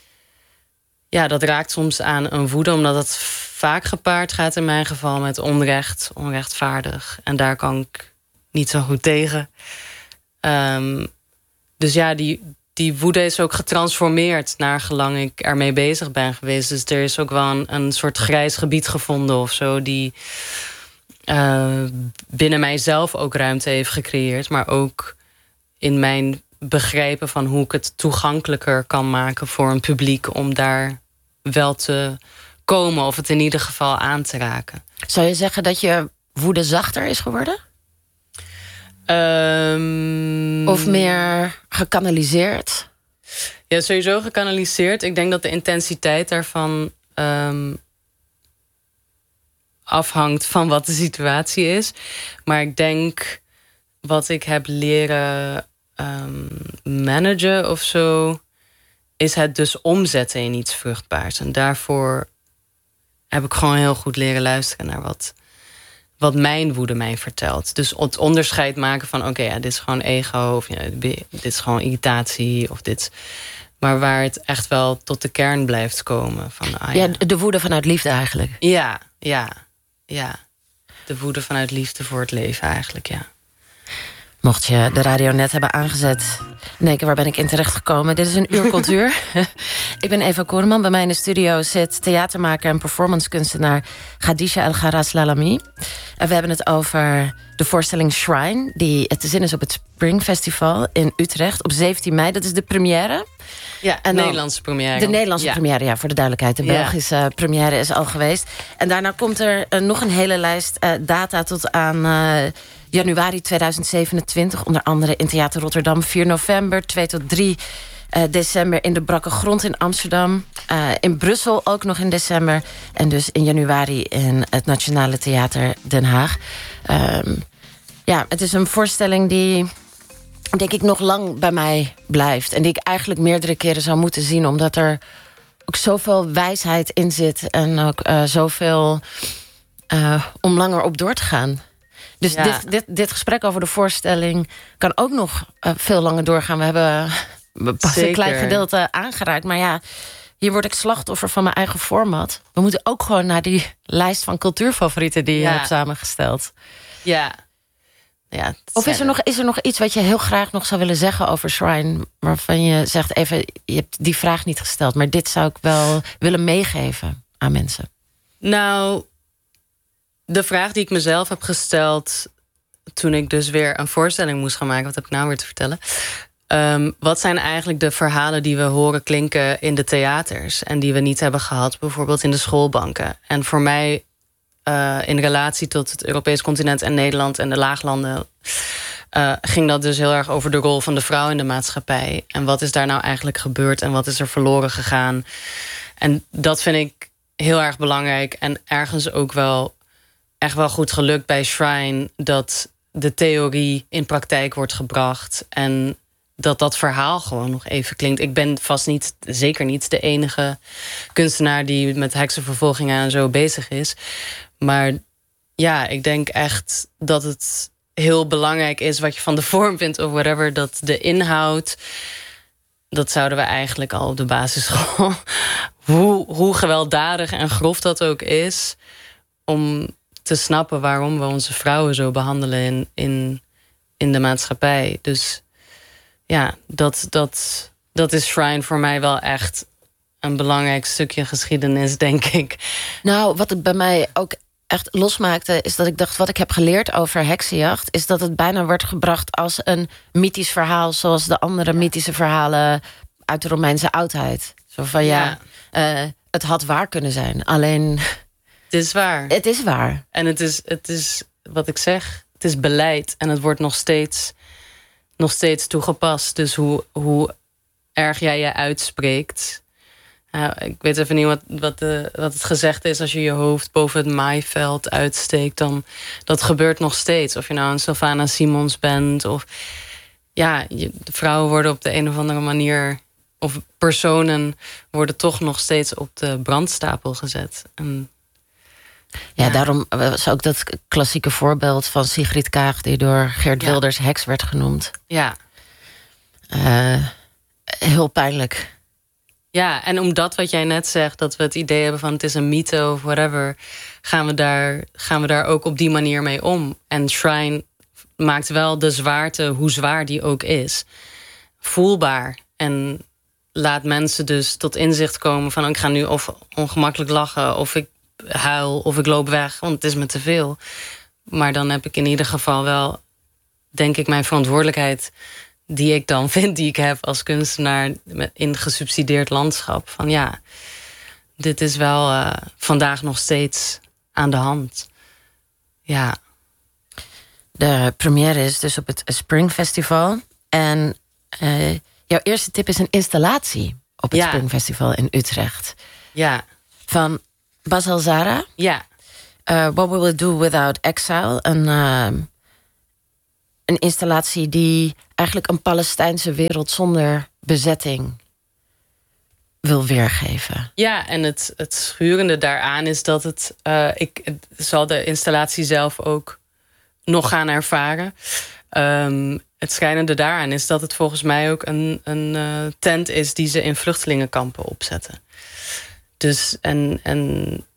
ja, dat raakt soms aan een woede... omdat het vaak gepaard gaat in mijn geval met onrecht, onrechtvaardig. En daar kan ik niet zo goed tegen. Um, dus ja, die... Die woede is ook getransformeerd naar gelang ik ermee bezig ben geweest. Dus er is ook wel een, een soort grijs gebied gevonden of zo... die uh, binnen mijzelf ook ruimte heeft gecreëerd. Maar ook in mijn begrijpen van hoe ik het toegankelijker kan maken voor een publiek om daar wel te komen of het in ieder geval aan te raken. Zou je zeggen dat je woede zachter is geworden? Um, of meer gekanaliseerd? Ja, sowieso gekanaliseerd. Ik denk dat de intensiteit daarvan um, afhangt van wat de situatie is. Maar ik denk wat ik heb leren um, managen of zo, is het dus omzetten in iets vruchtbaars. En daarvoor heb ik gewoon heel goed leren luisteren naar wat, wat mijn woede mij vertelt. Dus het onderscheid maken van oké, okay, ja, dit is gewoon ego, of ja, dit is gewoon irritatie, of dit. Maar waar het echt wel tot de kern blijft komen. Van, ah, ja. ja, de woede vanuit liefde eigenlijk. Ja, ja, ja. De woede vanuit liefde voor het leven eigenlijk, ja. Mocht je de radio net hebben aangezet, denken, waar ben ik in terechtgekomen? Dit is een uur cultuur. Ik ben Eva Koreman. Bij mij in de studio zit theatermaker en performancekunstenaar Khadija El Gharas Lalami. En we hebben het over de voorstelling Shrine, die te zien is op het Spring Festival in Utrecht op zeventien mei. Dat is de première. Ja, de Nederlandse première. De Nederlandse ja. première, ja, voor de duidelijkheid. De Belgische ja. première is al geweest. En daarna komt er uh, nog een hele lijst uh, data tot aan Uh, januari tweeduizend zevenentwintig, onder andere in Theater Rotterdam vier november, twee tot drie uh, december in de Brakke Grond in Amsterdam. Uh, in Brussel ook nog in december. En dus in januari in het Nationale Theater Den Haag. Um, ja, het is een voorstelling die, denk ik, nog lang bij mij blijft. En die ik eigenlijk meerdere keren zou moeten zien, omdat er ook zoveel wijsheid in zit. En ook uh, zoveel uh, om langer op door te gaan. Dus ja. dit, dit, dit gesprek over de voorstelling kan ook nog uh, veel langer doorgaan. We hebben pas een klein gedeelte aangeraakt. Maar ja, hier word ik slachtoffer van mijn eigen format. We moeten ook gewoon naar die lijst van cultuurfavorieten die je ja. hebt samengesteld. Ja. ja of is er, nog, is er nog iets wat je heel graag nog zou willen zeggen over Shrine, waarvan je zegt, even, je hebt die vraag niet gesteld, maar dit zou ik wel willen meegeven aan mensen? Nou, de vraag die ik mezelf heb gesteld toen ik dus weer een voorstelling moest gaan maken, wat heb ik nou weer te vertellen? Um, wat zijn eigenlijk de verhalen die we horen klinken in de theaters en die we niet hebben gehad, bijvoorbeeld in de schoolbanken? En voor mij, uh, in relatie tot het Europees continent en Nederland en de laaglanden, uh, ging dat dus heel erg over de rol van de vrouw in de maatschappij. En wat is daar nou eigenlijk gebeurd en wat is er verloren gegaan? En dat vind ik heel erg belangrijk en ergens ook wel echt wel goed gelukt bij Shrine, dat de theorie in praktijk wordt gebracht en dat dat verhaal gewoon nog even klinkt. Ik ben vast niet, zeker niet de enige kunstenaar die met heksenvervolgingen en zo bezig is. Maar ja, ik denk echt dat het heel belangrijk is wat je van de vorm vindt of whatever, dat de inhoud, dat zouden we eigenlijk al op de basisschool, hoe, hoe gewelddadig en grof dat ook is, om te snappen waarom we onze vrouwen zo behandelen in, in, in de maatschappij. Dus ja, dat, dat, dat is Shrine voor mij wel echt een belangrijk stukje geschiedenis, denk ik. Nou, wat het bij mij ook echt losmaakte, is dat ik dacht, wat ik heb geleerd over heksenjacht, is dat het bijna wordt gebracht als een mythisch verhaal, zoals de andere mythische verhalen uit de Romeinse oudheid. Zo van ja, ja uh, het had waar kunnen zijn. Alleen het is waar. Het is waar. En het is, het is wat ik zeg, het is beleid en het wordt nog steeds, nog steeds toegepast. Dus hoe, hoe erg jij je uitspreekt. Uh, ik weet even niet wat, wat, de, wat het gezegd is, als je je hoofd boven het maaiveld uitsteekt, dan dat gebeurt nog steeds. Of je nou een Sylvana Simons bent, of ja, je, de vrouwen worden op de een of andere manier, of personen worden toch nog steeds op de brandstapel gezet. En Ja, ja, daarom was ook dat klassieke voorbeeld van Sigrid Kaag, die door Geert ja. Wilders heks werd genoemd. Ja. Uh, heel pijnlijk. Ja, en omdat wat jij net zegt, dat we het idee hebben van het is een mythe of whatever, gaan we daar, gaan we daar ook op die manier mee om. En Shrine maakt wel de zwaarte, hoe zwaar die ook is, voelbaar. En laat mensen dus tot inzicht komen van ik ga nu of ongemakkelijk lachen, of ik huil, of ik loop weg, want het is me te veel. Maar dan heb ik in ieder geval wel, denk ik, mijn verantwoordelijkheid die ik dan vind, die ik heb als kunstenaar in gesubsidieerd landschap. Van ja, dit is wel uh, vandaag nog steeds aan de hand. Ja. De première is dus op het Spring Festival. En uh, jouw eerste tip is een installatie op het ja. Spring Festival in Utrecht. Ja. Van Basel Zara. Ja. Uh, What We Will Do Without Exile. Een, uh, een installatie die eigenlijk een Palestijnse wereld zonder bezetting wil weergeven. Ja, en het, het schurende daaraan is dat het... Uh, ik het zal de installatie zelf ook nog gaan ervaren. Um, het schijnende daaraan is dat het volgens mij ook een, een uh, tent is die ze in vluchtelingenkampen opzetten. Dus en, en